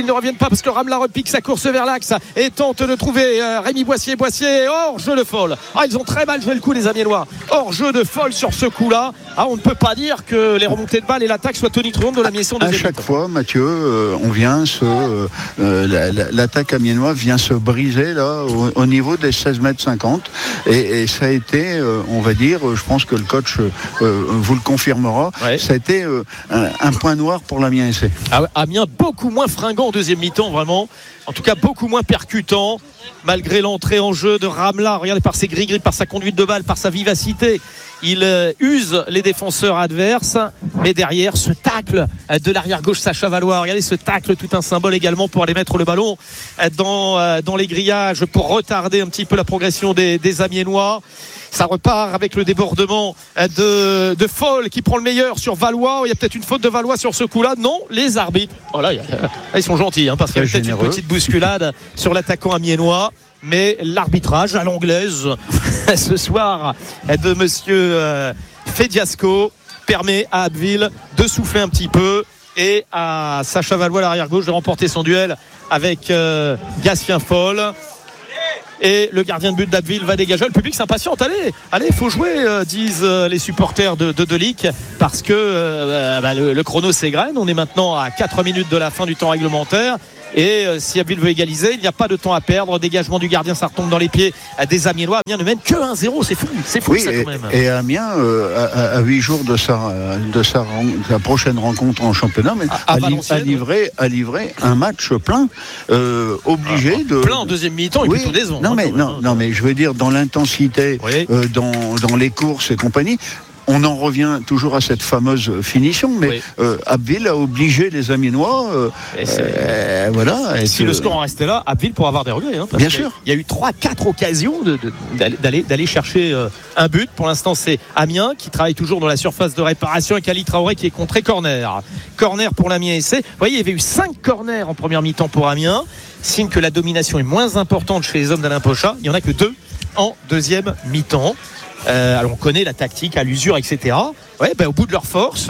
pas parce que Ramla repique sa course vers l'axe et tente de trouver euh, Rémi Boissier. Boissier hors jeu de folle. Ah, ils ont très mal joué le coup, les Amiénois. Hors jeu de folle sur ce coup-là. Ah, on ne peut pas dire que les remontées de balles et l'attaque soient tonitruantes de la Miesson. À chaque fois, Mathieu, euh, on vient se, euh, la, la, l'attaque amiénoise vient se briser là au, au niveau des seize mètres cinquante et, et ça a été, euh, on va dire, je pense que le coach euh, vous le confirmera, ouais. Ça a été euh, un, un point noir pour l'Amiens S C. Ah, Amiens beaucoup moins fringant en deuxième mi-temps, vraiment. En tout cas, beaucoup moins percutant, malgré l'entrée en jeu de Ramla. Regardez, par ses gris-gris, par sa conduite de balle, par sa vivacité. Il euh, use les défenseurs adverses. Mais derrière, ce tacle euh, de l'arrière-gauche Sacha Valois. Regardez ce tacle, tout un symbole également pour aller mettre le ballon euh, dans, euh, dans les grillages, pour retarder un petit peu la progression des, des Amiénois. Ça repart avec le débordement de, de Foll qui prend le meilleur sur Valois. Il y a peut-être une faute de Valois sur ce coup-là. Non, les arbitres. Voilà, oh ils sont gentils hein, parce qu'il y a peut-être généreux. Une petite bousculade sur l'attaquant amiénois. Mais l'arbitrage à l'anglaise ce soir de monsieur euh, Fediasco permet à Abbeville de souffler un petit peu et à Sacha Valois, l'arrière-gauche, de remporter son duel avec euh, Gatien Foll. Et le gardien de but d'Abbeville va dégager. Le public s'impatiente. Allez, allez, il faut jouer, euh, disent euh, les supporters de, de Delic, parce que euh, bah, le, le chrono s'égrène. On est maintenant à quatre minutes de la fin du temps réglementaire. Et euh, si Abbeville veut égaliser, il n'y a pas de temps à perdre. Dégagement du gardien, ça retombe dans les pieds des Amiénois. Amiens ne mène que un zéro, c'est fou, c'est fou oui, ça et, quand même. Et Amiens, euh, à huit jours de sa, de sa, sa prochaine rencontre en championnat, mais à, à a, livré, a livré un match plein, euh, obligé ah, de. Plein en deuxième mi-temps et oui, plutôt décevant. Non, mais, non, non, mais je veux dire, dans l'intensité, oui. euh, dans, dans les courses et compagnie. On en revient toujours à cette fameuse finition, mais oui. euh, Abbeville a obligé les Amiénois. Euh, euh, voilà. Et si que... le score en restait là, Abbeville pourrait avoir des regrets. Hein, Bien sûr. Il y a eu trois, quatre occasions de, de, d'aller, d'aller chercher euh, un but. Pour l'instant, c'est Amiens qui travaille toujours dans la surface de réparation avec Ali Traoré qui est contré corner. Corner pour l'Amiens S C. Vous voyez, il y avait eu cinq corners en première mi-temps pour Amiens. Signe que la domination est moins importante chez les hommes d'Alain Pochat. Il n'y en a que deux en deuxième mi-temps. Euh, alors on connaît la tactique à l'usure, et cetera. Ouais, ben, au bout de leur force,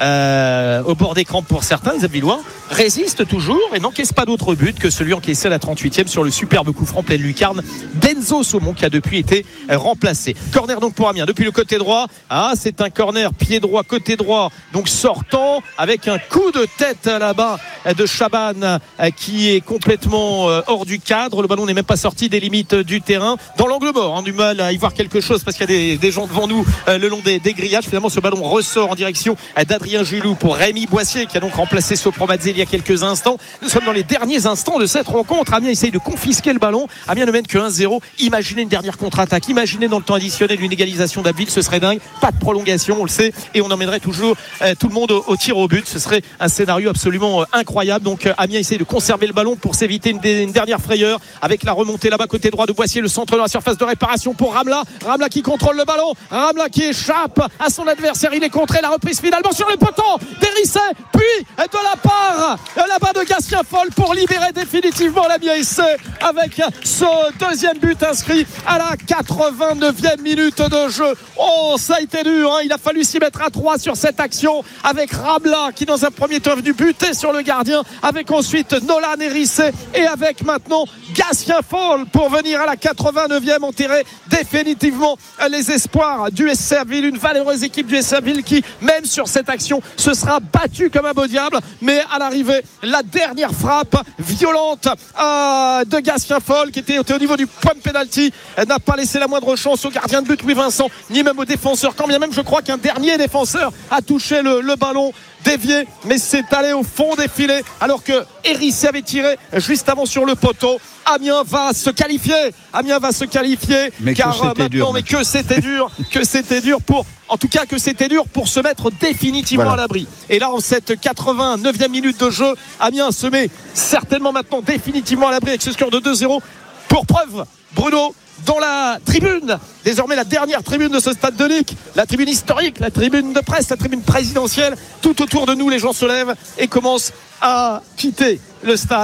euh, au bord des crampes pour certains, les Abbvillois résistent toujours et n'encaissent pas d'autre but que celui encaissé à la trente-huitième sur le superbe coup franc pleine lucarne d'Enzo Saumon qui a depuis été remplacé. Corner donc pour Amiens depuis le côté droit. Ah, c'est un corner pied droit côté droit, donc sortant avec un coup de tête là-bas de Chaban qui est complètement hors du cadre. Le ballon n'est même pas sorti des limites du terrain, dans l'angle mort, hein, du mal à y voir quelque chose parce qu'il y a des, des gens devant nous euh, le long des, des grillages. Finalement ce ballon ressort en direction d'Adrien Gilou pour Rémi Boissier qui a donc remplacé Sopromadze il y a quelques instants. Nous sommes dans les derniers instants de cette rencontre. Amiens essaye de confisquer le ballon. Amiens ne mène que un zéro. Imaginez une dernière contre-attaque, imaginez dans le temps additionnel une égalisation d'Abbeville, ce serait dingue. Pas de prolongation, on le sait, et on emmènerait toujours euh, tout le monde au, au tir au but. Ce serait un scénario absolument euh, incroyable. Donc euh, Amiens essaye de conserver le ballon pour s'éviter une, une dernière frayeur avec la remontée là-bas côté droit de Boissier, le centre de la surface de réparation pour Ramla. Ramla qui contrôle le ballon, Ramla qui échappe à son adversaire, il est contré, la reprise finalement sur le poteau d'Hérisset, puis de la part là-bas de Gatien Foll pour libérer définitivement l'Amiens S C avec ce deuxième but inscrit à la quatre-vingt-neuvième minute de jeu. Oh, ça a été dur, hein. Il a fallu s'y mettre à trois sur cette action avec Ramla qui dans un premier temps est venu buter sur le gardien, avec ensuite Nolan Hérisset et avec maintenant Gatien Foll pour venir à la quatre-vingt-neuvième enterrer définitivement les espoirs du S C Abbeville, une valeureuse équipe du S C Abbeville qui même sur cette action se sera battue comme un beau diable, mais à l'arrivée la dernière frappe violente euh, de Gatien Foll qui était au niveau du point de pénalty n'a pas laissé la moindre chance au gardien de but Louis Vincent ni même au défenseur, quand bien même je crois qu'un dernier défenseur a touché le, le ballon dévié, mais c'est allé au fond des filets alors que Hérisset avait tiré juste avant sur le poteau. Amiens va se qualifier Amiens va se qualifier mais car que maintenant dur, mais que c'était dur que c'était dur pour en tout cas que c'était dur pour se mettre définitivement voilà. à l'abri. Et là en cette quatre-vingt-neuvième minute de jeu, Amiens se met certainement maintenant définitivement à l'abri avec ce score de deux zéro. Pour preuve, Bruno, dans la tribune, désormais la dernière tribune de ce stade de Ligue, la tribune historique, la tribune de presse, la tribune présidentielle, tout autour de nous les gens se lèvent et commencent à quitter le stade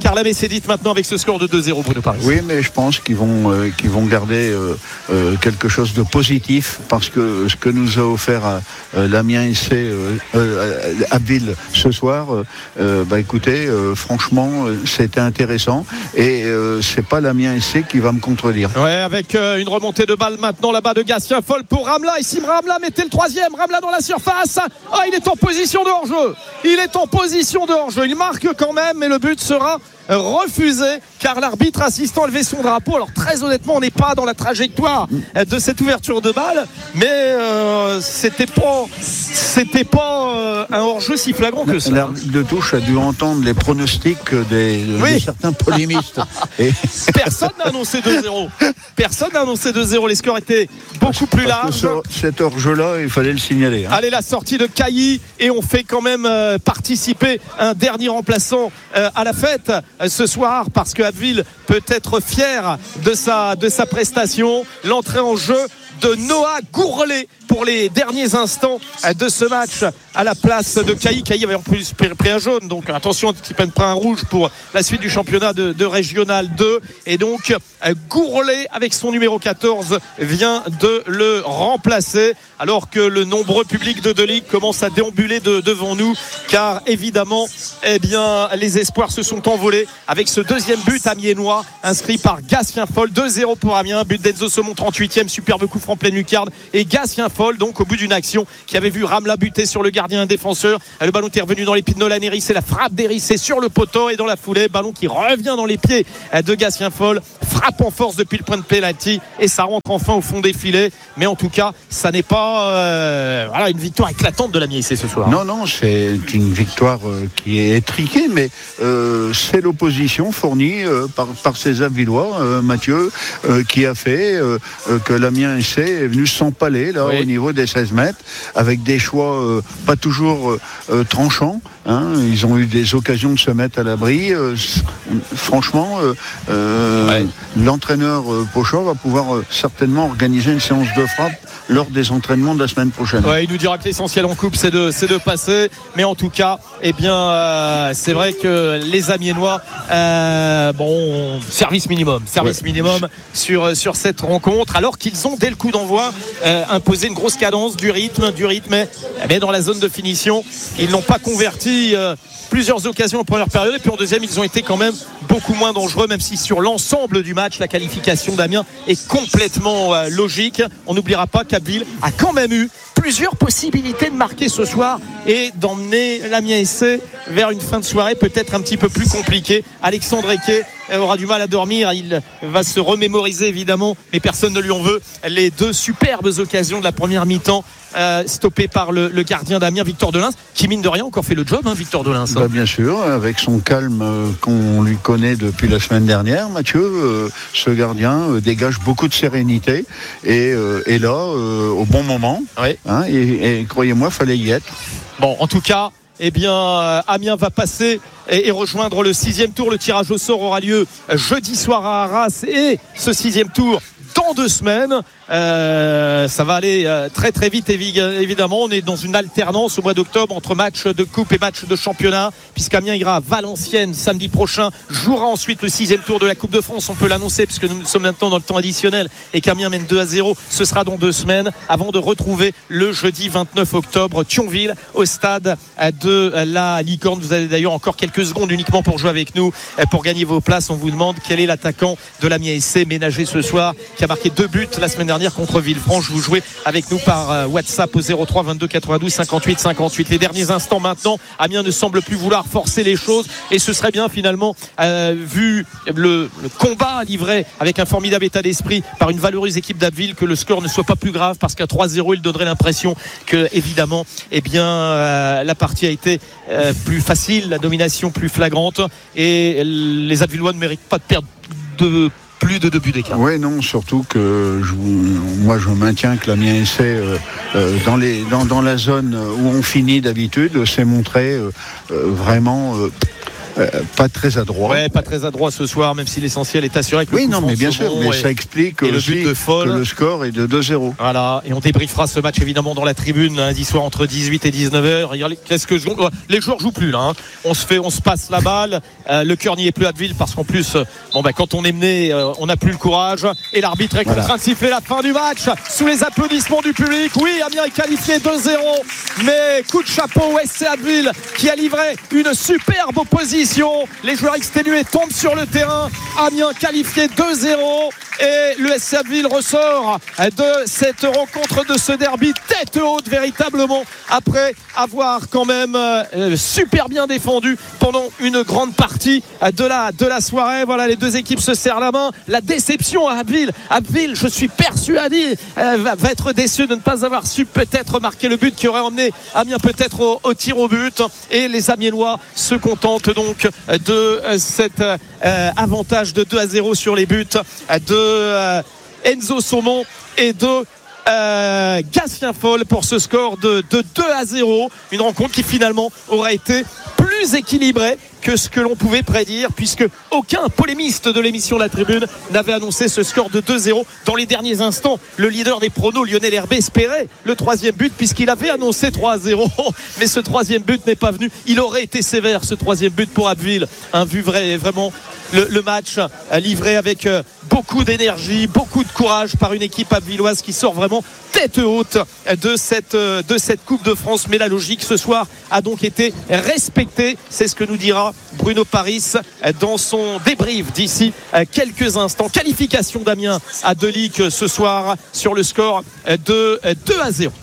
car la messe est dite maintenant avec ce score de deux zéro, Bruno Paris. Oui, mais je pense qu'ils vont, euh, qu'ils vont garder euh, euh, quelque chose de positif, parce que ce que nous a offert euh, l'Amiens S C euh, euh, Abbeville ce soir, euh, bah écoutez, euh, franchement, euh, c'était intéressant, et euh, c'est pas l'Amiens S C qui va me contredire. Ouais, avec euh, une remontée de balle maintenant là-bas de Gatien Foll pour Ramla. Ici Ramla mettait le troisième, Ramla dans la surface. Ah, il est en position de hors-jeu. Il est en position de hors-jeu. Il marque quand même, mais le but sera refusé car l'arbitre assistant a levé son drapeau. Alors très honnêtement, on n'est pas dans la trajectoire de cette ouverture de balle, mais euh, c'était pas c'était pas euh, un hors-jeu si flagrant que ça. L'arbitre de touche a dû entendre les pronostics des, oui. de certains polémistes. Et... Personne n'a annoncé deux zéro. Personne n'a annoncé deux zéro. Les scores étaient beaucoup plus larges. Ce, cet hors-jeu-là, il fallait le signaler. Hein. Allez, la sortie de Cailly, et on fait quand même euh, participer un dernier remplaçant euh, à la fête euh, ce soir, parce que Abbeville peut être fier de sa, de sa prestation. L'entrée en jeu de Noah Gourlet pour les derniers instants de ce match à la place de Cailly. Cailly avait en plus pris un jaune, donc attention, il prend un rouge pour la suite du championnat de, de Régional deux. Et donc Gourlet, avec son numéro quatorze, vient de le remplacer, alors que le nombreux public de deux ligues commence à déambuler de, devant nous, car évidemment eh bien, les espoirs se sont envolés avec ce deuxième but amiénois inscrit par Gatien Foll. deux zéro pour Amiens, but d'Enzo Saumon, trente-huitième, superbe coup franc pleine lucarne, et Gatien Foll, donc au bout d'une action qui avait vu Ramla buter sur le gardien défenseur. Le ballon est revenu dans les pieds de Nolan Héry, c'est la frappe d'Héry sur le poteau, et dans la foulée, ballon qui revient dans les pieds de Gatien Foll, frappe en force depuis le point de pénalty, et ça rentre enfin au fond des filets. Mais en tout cas, ça n'est pas euh, voilà, une victoire éclatante de l'Amiens S C ce soir. Non, non, c'est une victoire euh, qui est étriquée, mais euh, c'est l'opposition fournie euh, par, par ces Avillois, euh, Mathieu, euh, qui a fait euh, euh, que l'Amiens S C est venu s'empaler là, oui. au niveau des seize mètres, avec des choix euh, pas toujours euh, tranchants. Hein, ils ont eu des occasions de se mettre à l'abri. Euh, franchement, euh, euh, ouais. l'entraîneur euh, Pochon va pouvoir euh, certainement organiser une séance de frappe lors des entraînements de la semaine prochaine. Ouais, il nous dira que l'essentiel en coupe, c'est de, c'est de passer. Mais en tout cas, eh bien, euh, c'est vrai que les Amiénois, euh, bon, service minimum, service ouais. minimum sur sur cette rencontre, alors qu'ils ont dès le coup d'envoi euh, imposé une grosse cadence, du rythme, du rythme, mais dans la zone de finition, ils n'ont pas converti Euh, plusieurs occasions en première période, et puis en deuxième ils ont été quand même beaucoup moins dangereux, même si sur l'ensemble du match la qualification d'Amiens est complètement euh, logique. On n'oubliera pas qu'Abbeville a quand même eu plusieurs possibilités de marquer ce soir et d'emmener l'Amiens S C vers une fin de soirée peut-être un petit peu plus compliquée. Alexandre Eke aura du mal à dormir, il va se remémoriser évidemment, mais personne ne lui en veut, les deux superbes occasions de la première mi-temps euh, stoppées par le, le gardien d'Amiens, Victor Delins, qui mine de rien encore fait le job, hein, Victor Delins. Hein. Bah, bien sûr, avec son calme euh, qu'on lui connaît depuis la semaine dernière, Mathieu, euh, ce gardien euh, dégage beaucoup de sérénité et euh, est là euh, au bon moment. Oui. Hein, et, et croyez-moi, fallait y être. Bon, en tout cas, eh bien, euh, Amiens va passer et, et rejoindre le sixième tour. Le tirage au sort aura lieu jeudi soir à Arras, et ce sixième tour dans deux semaines. Euh, ça va aller euh, très très vite évidemment. On est dans une alternance au mois d'octobre entre match de coupe et match de championnat, puisqu'Amiens ira à Valenciennes samedi prochain, jouera ensuite le sixième tour de la Coupe de France, on peut l'annoncer puisque nous sommes maintenant dans le temps additionnel et qu'Amiens mène deux à zéro. Ce sera dans deux semaines avant de retrouver le jeudi vingt-neuf octobre Thionville au stade de la Licorne. Vous avez d'ailleurs encore quelques secondes uniquement pour jouer avec nous, pour gagner vos places. On vous demande quel est l'attaquant de l'Amiens S C ménagé ce soir, qui a marqué deux buts la semaine dernière contre Villefranche. Vous jouez avec nous par WhatsApp au zéro trois vingt-deux quatre-vingt-douze cinquante-huit cinquante-huit. Les derniers instants maintenant, Amiens ne semble plus vouloir forcer les choses, et ce serait bien finalement euh, vu le, le combat livré avec un formidable état d'esprit par une valeureuse équipe d'Abbeville, que le score ne soit pas plus grave, parce qu'à trois zéro il donnerait l'impression que évidemment eh bien, euh, la partie a été euh, plus facile, la domination plus flagrante, et les Abvillois ne méritent pas de perdre de plus de deux buts d'écart. Oui, non, surtout que je, moi je maintiens que l'Amiens S C euh, euh, dans, les, dans, dans la zone où on finit d'habitude s'est montré euh, euh, vraiment euh, euh, pas très adroit. Ouais, pas très adroit ce soir, même si l'essentiel est assuré. Avec oui, le non, mais bien sûr, mais et, ça explique aussi le, que le score est de deux zéro. Voilà, et on débriefera ce match évidemment dans la tribune lundi soir entre dix-huit et dix-neuf heures. Qu'est-ce que je... Les joueurs jouent plus là. Hein. On se fait, on se passe la balle. Euh, le cœur n'y est plus à Abbeville parce qu'en plus, euh, bon bah quand on est mené, euh, on n'a plus le courage. Et l'arbitre est voilà. contraint de siffler la fin du match sous les applaudissements du public. Oui, Amiens est qualifié deux zéro, mais coup de chapeau au S C Abbeville qui a livré une superbe opposition. Les joueurs exténués tombent sur le terrain. Amiens qualifié deux zéro et le S C Abbeville ressort de cette rencontre, de ce derby tête haute véritablement, après avoir quand même euh, super bien défendu pendant une grande partie de la, de la soirée. Voilà, les deux équipes se serrent la main. La déception à Abbeville. Abbeville, je suis persuadé, euh, va, va être déçu de ne pas avoir su peut-être marquer le but qui aurait emmené Amiens peut-être au, au tir au but. Et les Amiénois se contentent donc de euh, cet euh, avantage de deux à zéro sur les buts de euh, Enzo Saumon et de Euh, Gatien Foll pour ce score de, de deux à zéro. Une rencontre qui finalement aurait été plus équilibrée que ce que l'on pouvait prédire, puisque aucun polémiste de l'émission La Tribune n'avait annoncé ce score de deux zéro. Dans les derniers instants, le leader des pronos, Lionel Herbet, espérait le troisième but puisqu'il avait annoncé trois à zéro, mais ce troisième but n'est pas venu. Il aurait été sévère, ce troisième but pour Abbeville, hein, vu vrai, vraiment le, le match euh, livré avec euh, beaucoup d'énergie, beaucoup de courage par une équipe abvilloise qui sort vraiment tête haute de cette, de cette Coupe de France. Mais la logique ce soir a donc été respectée. C'est ce que nous dira Bruno Paris dans son débrief d'ici quelques instants. Qualification d'Amiens à Delic ce soir sur le score de deux à zéro.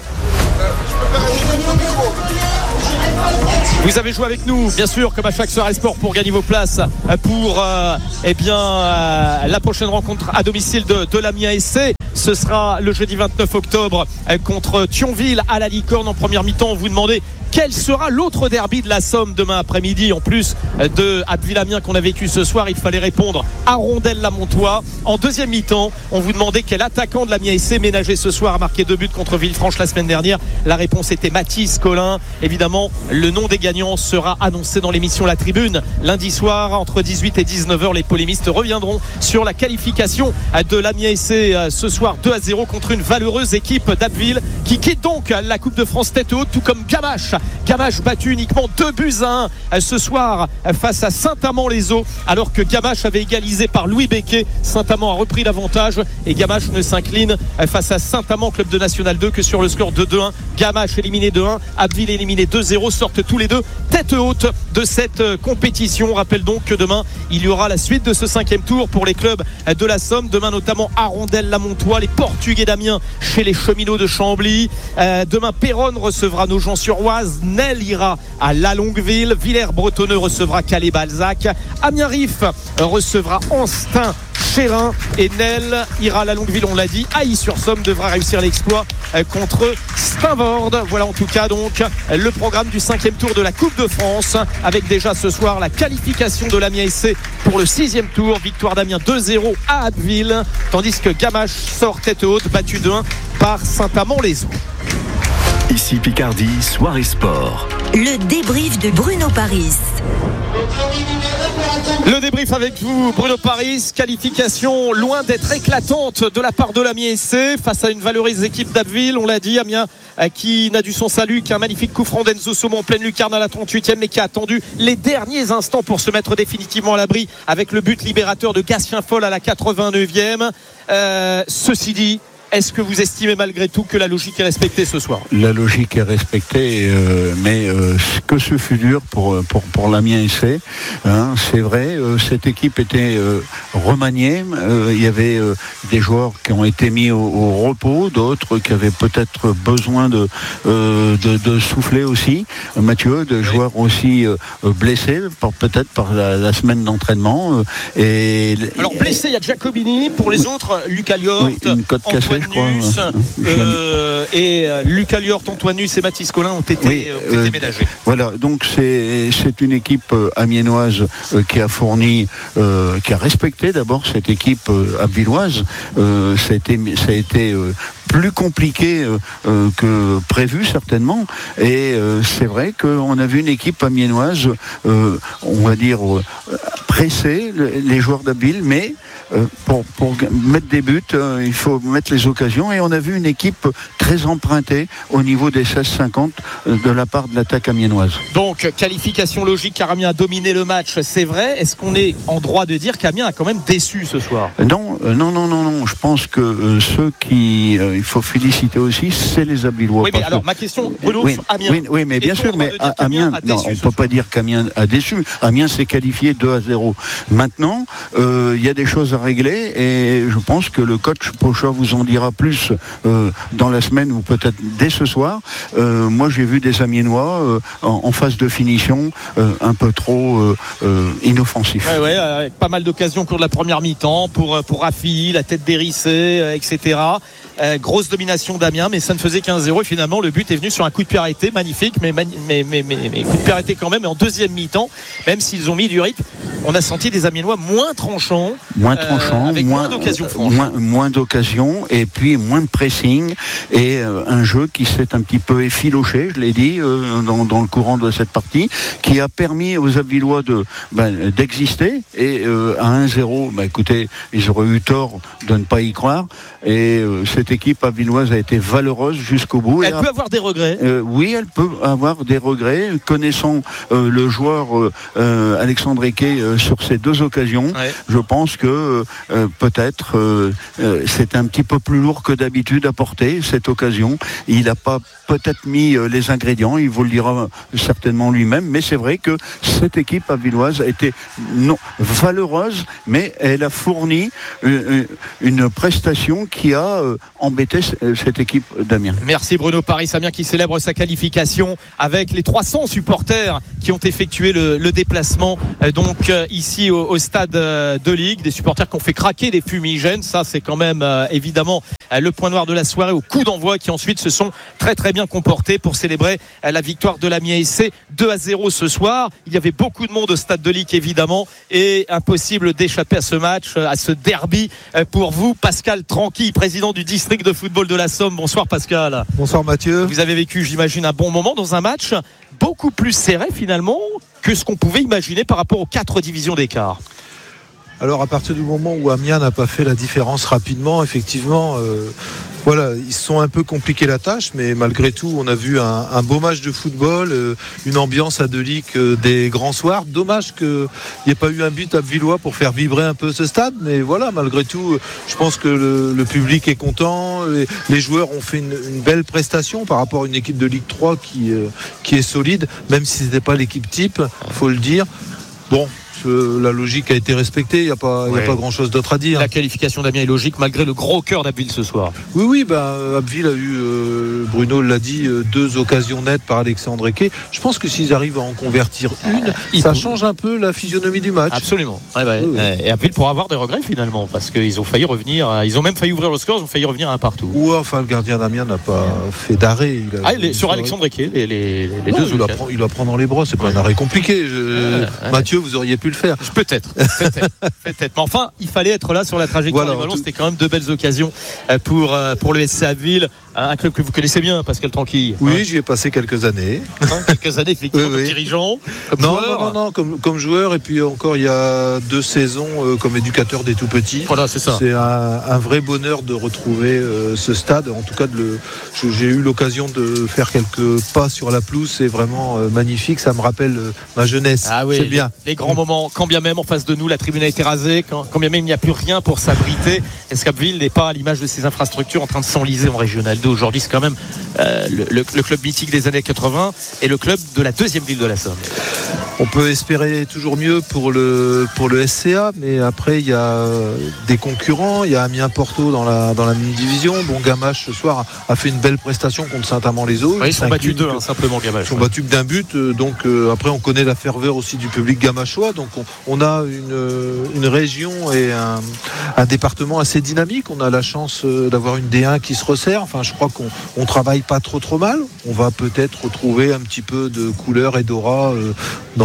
Vous avez joué avec nous, bien sûr, comme à chaque soirée sport, pour gagner vos places pour euh, eh bien, euh, la prochaine rencontre à domicile de, de l'Amiens S C. Ce sera le jeudi vingt-neuf octobre euh, contre Thionville à la Licorne. En première mi-temps, on vous demandait quel sera l'autre derby de la Somme demain après-midi, en plus de Abbeville-Amiens qu'on a vécu ce soir. Il fallait répondre à Rondelles-la-Montois. En deuxième mi-temps, on vous demandait quel attaquant de l'Amiens S C ménagé ce soir a marqué deux buts contre Villefranche la semaine dernière. La réponse était Mathis Collin. Évidemment, le nom des gagnants sera annoncé dans l'émission La Tribune lundi soir entre dix-huit et dix-neuf heures. Les polémistes reviendront sur la qualification de l'Amiens S C ce soir deux à zéro contre une valeureuse équipe d'Abbeville qui quitte donc la Coupe de France tête haute, tout comme Gamache. Gamache battu uniquement deux buts à un ce soir face à Saint-Amand-les-Eaux, alors que Gamache avait égalisé par Louis Becquet. Saint-Amand a repris l'avantage et Gamache ne s'incline face à Saint-Amand, club de National deux, que sur le score de deux à un. Gamache éliminé deux à un, Abbeville éliminé deux zéro, sortent tous les deux tête haute de cette compétition. On rappelle donc que demain il y aura la suite de ce cinquième tour pour les clubs de la Somme. Demain notamment Arondel-la-Montois, les Portugais d'Amiens chez les Cheminots de Chambly. Euh, demain Péronne recevra Nogent-sur-Oise, Nel ira à La Longueville, Villers-Bretonneux recevra Calais-Balzac, Amiens-Rif recevra Anstin Chérin et Nel ira à La Longueville, on l'a dit. Ailly-sur-Somme devra réussir l'exploit contre Steinvorde. Voilà en tout cas donc le programme du cinquième tour de la Coupe de France, avec déjà ce soir la qualification de l'Amiens S C pour le sixième tour. Victoire d'Amiens deux zéro à Abbeville, tandis que Gamache sort tête haute, battu deux un par Saint-Amand-les-Eaux. Ici Picardie, soirée sport. Le débrief de Bruno Paris. Le débrief avec vous, Bruno Paris. Qualification loin d'être éclatante de la part de l'Amiens S C face à une valeureuse équipe d'Abbeville. On l'a dit, Amiens qui n'a dû son salut qu'un magnifique coup franc d'Enzo Saumon en pleine lucarne à la trente-huitième, mais qui a attendu les derniers instants pour se mettre définitivement à l'abri avec le but libérateur de Gatien Foll à la quatre-vingt-neuvième. Euh, ceci dit, est-ce que vous estimez malgré tout que la logique est respectée ce soir ? La logique est respectée, euh, mais euh, que ce fut dur pour, pour, pour l'Amiens S C. Hein, c'est vrai, euh, cette équipe était euh, remaniée. Euh, il y avait euh, des joueurs qui ont été mis au, au repos, d'autres qui avaient peut-être besoin de, euh, de, de souffler aussi. Mathieu, de oui. joueurs aussi euh, blessés, par, peut-être par la, la semaine d'entraînement. Euh, et, Alors blessé, il y a Giacobini. Pour les autres, Lucas Liort, oui, une côte cassée. Nus, euh, et euh, Lucas Liort, Antoine Nus et Mathis Collin ont été, oui, ont été euh, ménagés. Voilà, donc c'est, c'est une équipe euh, amiénoise euh, qui a fourni, euh, qui a respecté d'abord cette équipe euh, abvilloise. Euh, ça a été, ça a été euh, plus compliqué euh, euh, que prévu certainement. Et euh, c'est vrai qu'on a vu une équipe amiénoise, euh, on va dire euh, presser les joueurs d'Abbeville, mais euh, pour, pour mettre des buts, euh, il faut mettre les occasions. Et on a vu une équipe très empruntée au niveau des seize cinquante de la part de l'attaque amiénoise. Donc qualification logique, car Amiens a dominé le match, c'est vrai. Est-ce qu'on est en droit de dire qu'Amiens a quand même déçu ce soir ? Non, euh, non, non, non, non. Je pense que euh, ceux qui euh, il faut féliciter aussi, c'est les Abillois. Oui, mais alors ma question, Bruno, oui, sur Amiens. Oui, oui, mais bien sûr, mais Amiens, non, on ne peut pas dire qu'Amiens a déçu. Amiens s'est qualifié deux à zéro. Maintenant, il euh, y a des choses à régler et je pense que le coach Pocha vous en dira plus euh, dans la semaine ou peut-être dès ce soir. Euh, moi, j'ai vu des Amiénois euh, en, en phase de finition euh, un peu trop euh, euh, inoffensifs. Ouais, ouais, avec pas mal d'occasions au cours de la première mi-temps pour, pour Rafi, la tête d'Hérissé, euh, et cetera. Euh, grosse domination d'Amiens, mais ça ne faisait qu'un zéro et finalement le but est venu sur un coup de pied arrêté magnifique, mais, mais, mais, mais, mais coup de pied arrêté quand même. Et en deuxième mi-temps, même s'ils ont mis du rythme, on a senti des Amiénois moins tranchants, moins tranchants, euh, avec moins, moins d'occasions franches, moins, moins d'occasions et puis moins de pressing et euh, un jeu qui s'est un petit peu effiloché, je l'ai dit euh, dans, dans le courant de cette partie, qui a permis aux Abillois de ben, d'exister et euh, à un zéro, ben, écoutez, ils auraient eu tort de ne pas y croire et euh, cette équipe abilloise a été valeureuse jusqu'au bout. Elle et peut a, avoir des regrets. Euh, oui, elle peut avoir des regrets, connaissant euh, le joueur euh, Alexandre Eke euh, sur ces deux occasions. Ouais. Je pense que euh, peut-être euh, euh, c'est un petit peu plus lourd que d'habitude à porter cette occasion. Il n'a pas peut-être mis euh, les ingrédients, il vous le dira certainement lui-même, mais c'est vrai que cette équipe abilloise a été non valeureuse, mais elle a fourni une, une prestation qui a euh, embêté cette équipe d'Amiens. Merci Bruno Paris. Amiens qui célèbre sa qualification avec les trois cents supporters qui ont effectué le, le déplacement euh, donc euh, ici au, au stade euh, de Ligue, des supporters qui ont fait craquer des fumigènes. Ça c'est quand même euh, évidemment euh, le point noir de la soirée, au coup d'envoi, qui ensuite se sont très très bien comportés pour célébrer euh, la victoire de l'Amiens S C deux à zéro ce soir. Il y avait beaucoup de monde au stade de Ligue évidemment et impossible d'échapper à ce match, à ce derby euh, pour vous. Pascal Tranqui, président du district de football de la Somme. Bonsoir Pascal. Bonsoir Mathieu. Vous avez vécu, j'imagine, un bon moment dans un match beaucoup plus serré finalement que ce qu'on pouvait imaginer par rapport aux quatre divisions d'écart. Alors à partir du moment où Amiens n'a pas fait la différence rapidement, effectivement, euh, voilà, ils se sont un peu compliqué la tâche, mais malgré tout, on a vu un, un beau match de football, euh, une ambiance à Delic euh, des grands soirs. Dommage qu'il n'y ait pas eu un but à Abbvillois pour faire vibrer un peu ce stade, mais voilà, malgré tout, je pense que le, le public est content, les, les joueurs ont fait une, une belle prestation par rapport à une équipe de Ligue trois qui, euh, qui est solide, même si ce n'était pas l'équipe type, il faut le dire. Bon, la logique a été respectée, il n'y a pas, ouais. a pas grand chose d'autre à dire. La qualification d'Amiens est logique malgré le gros cœur d'Abbeville ce soir. Oui, oui, bah, Abbeville a eu, euh, Bruno l'a dit, euh, deux occasions nettes par Alexandre Eke. Je pense que s'ils arrivent à en convertir une, euh, ça change un peu la physionomie du match. Absolument. Ouais, ouais. Oui, oui. Et Abbeville pourra avoir des regrets finalement, parce qu'ils ont failli revenir, ils ont même failli ouvrir le score, ils ont failli revenir un partout. Ou enfin, le gardien d'Amiens n'a pas fait d'arrêt. Il a, ah, les, sur Alexandre Eke, les, les, les non, deux il, la prend, il la prend dans les bras, c'est pas ouais. un arrêt compliqué. Je, ouais, ouais. Mathieu, vous auriez pu le faire. Peut-être. Peut-être, peut-être. Mais enfin, il fallait être là sur la trajectoire voilà, du ballon. Tout... C'était quand même deux belles occasions pour, pour le S C Abbeville, un club que vous connaissez bien, Pascal Tranqui. Oui, hein, j'y ai passé quelques années. Hein, quelques années, effectivement, oui, comme oui. dirigeant, comme non, joueur. Non, non, non, comme, comme joueur. Et puis encore, il y a deux saisons euh, comme éducateur des tout-petits. Voilà, c'est ça. C'est un, un vrai bonheur de retrouver euh, ce stade. En tout cas, de le, j'ai eu l'occasion de faire quelques pas sur la pelouse. C'est vraiment euh, magnifique. Ça me rappelle euh, ma jeunesse. Ah oui, c'est bien. Les, les grands moments, quand bien même en face de nous, la tribune a été rasée, quand, quand bien même il n'y a plus rien pour s'abriter. Est-ce qu'Abbeville n'est pas à l'image de ses infrastructures en train de s'enliser en Régional deux aujourd'hui? C'est quand même euh, le, le, le club mythique des années quatre-vingts et le club de la deuxième ville de la Somme. On peut espérer toujours mieux pour le, pour le S C A, mais après il y a des concurrents. Il y a Amiens Porto dans la, dans la même division. Bon, Gamache ce soir a fait une belle prestation contre Saint-Amand-les-Eaux. Oui, ils sont battus deux, hein, simplement Gamache. Ils sont ouais. battus que d'un but. Donc euh, après on connaît la ferveur aussi du public gamachois. Donc on, on a une, une région et un, un département assez dynamique. On a la chance d'avoir une D un qui se resserre. Enfin, je crois qu'on on travaille pas trop trop mal. On va peut-être retrouver un petit peu de couleur et d'aura euh, dans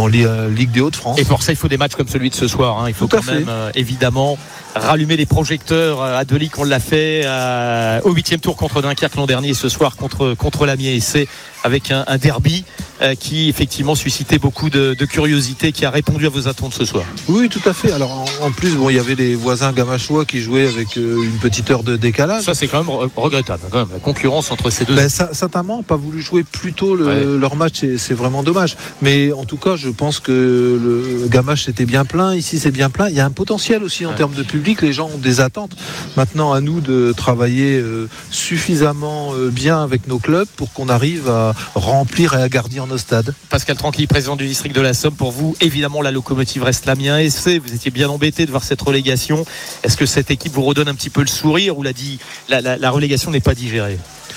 dans la Ligue des Hauts-de-France. Et pour ça, il faut des matchs comme celui de ce soir. Hein. Il faut Tout à quand même, fait. euh, évidemment, rallumer les projecteurs à Delic. On l'a fait euh, au huitième tour contre Dunkerque l'an dernier, ce soir contre contre l'Amiens S C, avec un, un derby euh, qui effectivement suscitait beaucoup de, de curiosité, qui a répondu à vos attentes ce soir. Oui, tout à fait. Alors en, en plus, bon, il y avait les voisins gamachois qui jouaient avec euh, une petite heure de décalage. Ça, c'est quand même re- regrettable. Quand même, la concurrence entre ces deux. Ben, Saint-Amand n'a pas voulu jouer plus tôt le, Ouais. leur match, et c'est vraiment dommage. Mais en tout cas, je pense que le Gamache était bien plein. Ici, c'est bien plein. Il y a un potentiel aussi en Ouais. termes de public. Les gens ont des attentes. Maintenant, à nous de travailler euh, suffisamment euh, bien avec nos clubs pour qu'on arrive à remplir et à garnir nos stades. Pascal Tranquille, président du district de la Somme. Pour vous, évidemment, la locomotive reste l'Amiens S C. Vous étiez bien embêté de voir cette relégation. Est-ce que cette équipe vous redonne un petit peu le sourire ou la, dit, la, la, la relégation n'est pas digérée?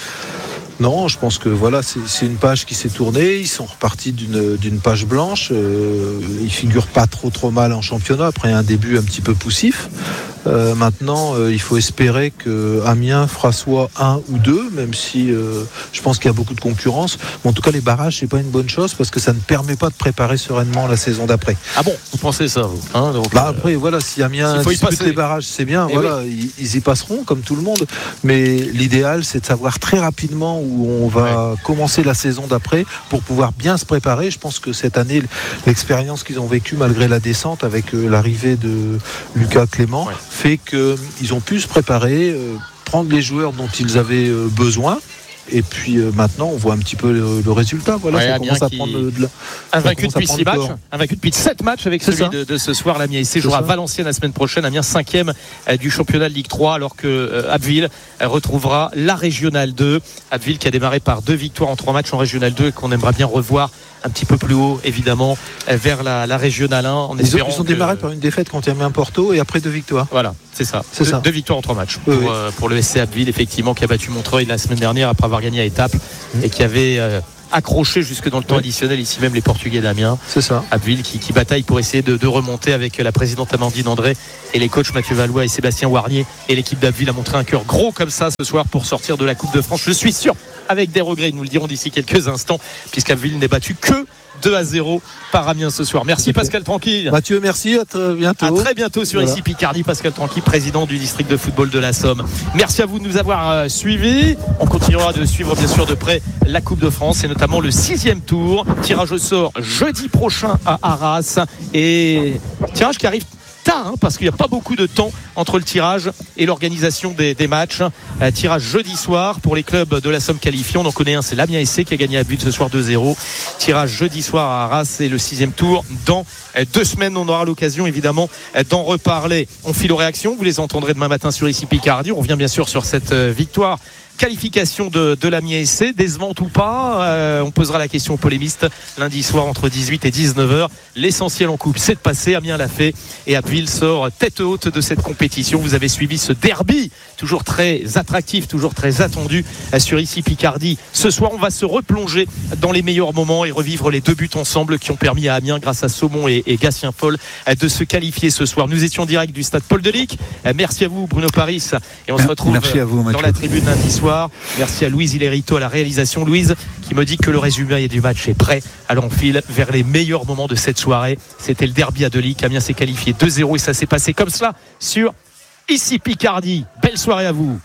Non, je pense que voilà, c'est, c'est une page qui s'est tournée. Ils sont repartis d'une, d'une page blanche. Euh, ils figurent pas trop trop mal en championnat après un début un petit peu poussif. Euh, maintenant, euh, il faut espérer que Amiens fera soit un ou deux, même si euh, je pense qu'il y a beaucoup de concurrence. Mais en tout cas, les barrages, c'est pas une bonne chose parce que ça ne permet pas de préparer sereinement la saison d'après. Ah bon, vous pensez ça, vous hein, donc, Bah euh, après, voilà, si Amiens il faut y dispute passer. les barrages, c'est bien. Eh Voilà, ils, ils y passeront comme tout le monde. Mais l'idéal, c'est de savoir très rapidement où on va ouais. commencer la saison d'après pour pouvoir bien se préparer. Je pense que cette année, l'expérience qu'ils ont vécue malgré la descente avec euh, l'arrivée de Lucas Clément ouais. fait qu'ils ont pu se préparer, euh, prendre les joueurs dont ils avaient euh, besoin. Et puis euh, maintenant, on voit un petit peu le, le résultat. Voilà, ouais, ça commence à qui... prendre de la. Invaincu depuis six matchs, invaincu depuis sept matchs avec celui de, de ce soir. L'Amiens S C jouera à Valenciennes la semaine prochaine. Amiens cinquième euh, du championnat de Ligue trois, alors que euh, Abbeville euh, retrouvera la Régionale deux. Abbeville qui a démarré par deux victoires en trois matchs en Régionale deux et qu'on aimerait bien revoir un petit peu plus haut, évidemment, euh, vers la, la Régionale un. En ils, ont, ils ont que... démarré par une défaite contre Amiens Porto et après deux victoires. Voilà, c'est ça. C'est deux, ça. deux victoires en trois matchs oui, pour, oui. Euh, pour le S C Abbeville, effectivement, qui a battu Montreuil la semaine dernière après avoir gagné à Étaples mmh. et qui avait euh, accroché jusque dans le temps oui. additionnel ici même les Portugais d'Amiens. C'est ça. Abbeville qui, qui bataille pour essayer de, de remonter avec la présidente Amandine André et les coachs Mathieu Valois et Sébastien Warnier. Et l'équipe d'Abbeville a montré un cœur gros comme ça ce soir pour sortir de la Coupe de France. Je suis sûr, avec des regrets, nous le dirons d'ici quelques instants, puisqu'Abbeville n'est battu que deux à zéro par Amiens ce soir. Merci Pascal Tranquille. Mathieu, merci, à très bientôt. À très bientôt sur voilà. Ici Picardie. Pascal Tranquille, président du district de football de la Somme. Merci à vous de nous avoir euh, suivis. On continuera de suivre bien sûr de près la Coupe de France et notamment le sixième tour. Tirage au sort jeudi prochain à Arras et tirage qui arrive tard, hein, parce qu'il n'y a pas beaucoup de temps entre le tirage et l'organisation des, des matchs. Euh, tirage jeudi soir pour les clubs de la Somme qualifiés. On en connaît un, c'est l'Amiens S C qui a gagné à but ce soir deux zéro. Tirage jeudi soir à Arras et le sixième tour dans euh, deux semaines. On aura l'occasion évidemment euh, d'en reparler. On file aux réactions, vous les entendrez demain matin sur Ici Picardie. On revient bien sûr sur cette euh, victoire. Qualification de, de l'Amiens S C, décevante ou pas, euh, on posera la question aux polémistes lundi soir entre dix-huit et dix-neuf heures. L'essentiel en coupe, c'est de passer. Amiens l'a fait et Abbeville sort tête haute de cette compétition. Vous avez suivi ce derby, toujours très attractif, toujours très attendu sur Ici Picardie. Ce soir, on va se replonger dans les meilleurs moments et revivre les deux buts ensemble qui ont permis à Amiens, grâce à Saumon et, et Gatien Paul, de se qualifier ce soir. Nous étions en direct du stade Paul Delic. Merci à vous, Bruno Paris, et on se retrouve Merci à vous, dans la tribune lundi soir. Merci à Louise Hilerito à la réalisation. Louise qui me dit que le résumé du match est prêt. Alors on file vers les meilleurs moments de cette soirée. C'était le derby à Delic. Amiens s'est qualifié deux zéro et ça s'est passé comme cela sur Ici Picardie. Belle soirée à vous.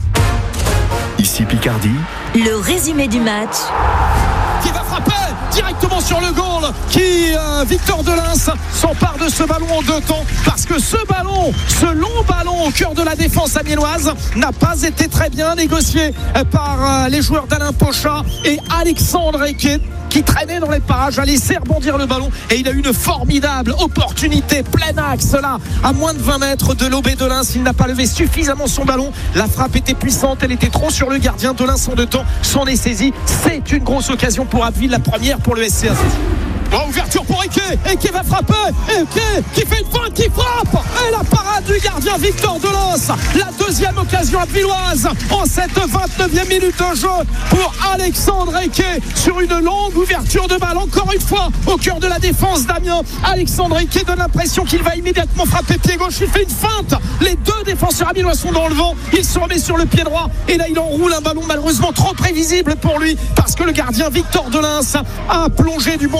Ici Picardie. Le résumé du match. Qui va frapper directement sur le goal, qui euh, Victor Delins s'empare de ce ballon en deux temps, parce que ce ballon, ce long ballon au cœur de la défense amiénoise n'a pas été très bien négocié par euh, les joueurs d'Alain Pochat et Alexandre Eke, qui traînait dans les parages, a laissé rebondir le ballon et il a eu une formidable opportunité, plein axe là, à moins de vingt mètres de l'O B Delins. Il n'a pas levé suffisamment son ballon, la frappe était puissante, elle était trop sur le gardien. Delins en deux temps s'en est saisi. C'est une grosse occasion pour Abbeville, la première pour le S C A. Oh, ouverture pour Eke, Eke va frapper, Eke qui fait une feinte, qui frappe, et la parade du gardien Victor Delins. La deuxième occasion abbvilloise en cette vingt-neuvième minute de jeu pour Alexandre Eke sur une longue ouverture de balle, encore une fois au cœur de la défense d'Amiens. Alexandre Eke donne l'impression qu'il va immédiatement frapper pied gauche, il fait une feinte, les deux défenseurs amiénois sont dans le vent, il se remet sur le pied droit et là il enroule un ballon malheureusement trop prévisible pour lui, parce que le gardien Victor Delins a plongé du bon côté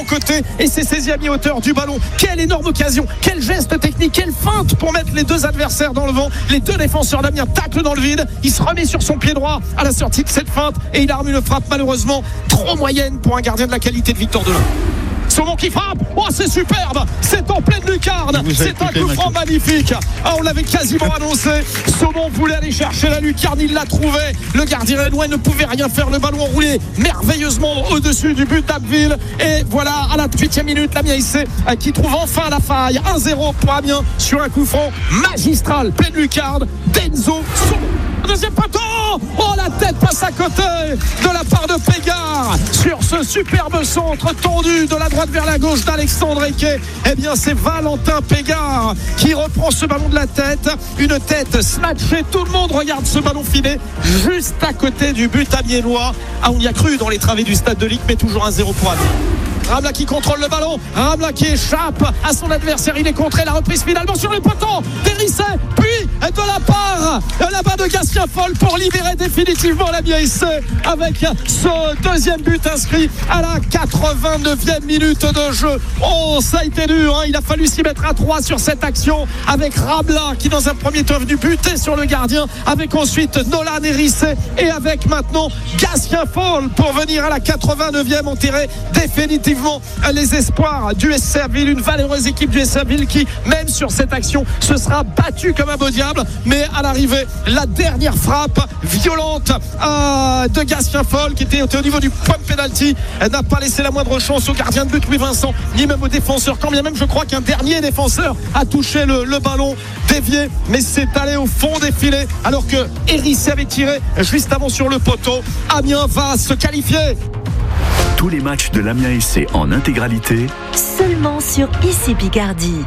et c'est saisi à mi-hauteur du ballon. Quelle énorme occasion, quel geste technique, quelle feinte pour mettre les deux adversaires dans le vent. Les deux défenseurs d'Amiens taclent dans le vide. Il se remet sur son pied droit à la sortie de cette feinte et il arme une frappe malheureusement trop moyenne pour un gardien de la qualité de Victor Delin. Saumon qui frappe, oh c'est superbe, c'est en pleine lucarne, c'est un coup franc magnifique. Ah, on l'avait quasiment annoncé. Saumon voulait aller chercher la lucarne, il l'a trouvé. Le gardien rénois ne pouvait rien faire, le ballon roulé merveilleusement au-dessus du but d'Abbeville. Et voilà, à la huitième minute, l'Amiens I C qui trouve enfin la faille. un zéro pour Amiens sur un coup franc magistral, pleine lucarne d'Enzo Saumon. Deuxième poteau, oh la tête passe à côté de la part de Pégard sur ce superbe centre tendu de la droite vers la gauche d'Alexandre Eke. Eh bien c'est Valentin Pégard qui reprend ce ballon de la tête, une tête snatchée, tout le monde regarde ce ballon filer juste à côté du but amiénois. Ah, on y a cru dans les travées du stade de Ligue, mais toujours un zéro pour Amiens. Ramla qui contrôle le ballon, Ramla qui échappe à son adversaire, il est contré, la reprise finalement sur le poteau d'Hérisset, puis de la part là-bas de Gatien Foll pour libérer définitivement l'Amiens I C avec ce deuxième but inscrit à la quatre-vingt-neuvième minute de jeu. Oh, ça a été dur, hein. Il a fallu s'y mettre à trois sur cette action avec Ramla qui dans un premier temps est venu buter sur le gardien, avec ensuite Nolan Hérisset et avec maintenant Gatien Foll pour venir à la quatre-vingt-neuvième enterrer définitivement les espoirs du S C Abbeville, une valeureuse équipe du S C Abbeville qui même sur cette action se sera battue comme un beau diable, mais à l'arrivée la dernière frappe violente euh, de Gatien Foll qui était au niveau du point de pénalty n'a pas laissé la moindre chance au gardien de but Louis Vincent ni même au défenseur, quand bien même je crois qu'un dernier défenseur a touché le, le ballon dévié, mais c'est allé au fond des filets alors que Hérisset avait tiré juste avant sur le poteau. Amiens va se qualifier. Tous les matchs de l'Amiens I C en intégralité seulement sur Ici Picardie.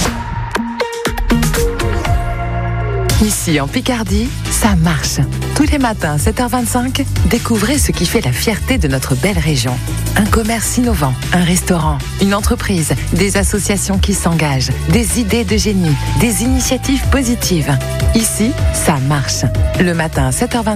Ici en Picardie, ça marche. Tous les matins, sept heures vingt-cinq, découvrez ce qui fait la fierté de notre belle région. Un commerce innovant, un restaurant, une entreprise, des associations qui s'engagent, des idées de génie, des initiatives positives. Ici, ça marche. Le matin, sept heures vingt-cinq.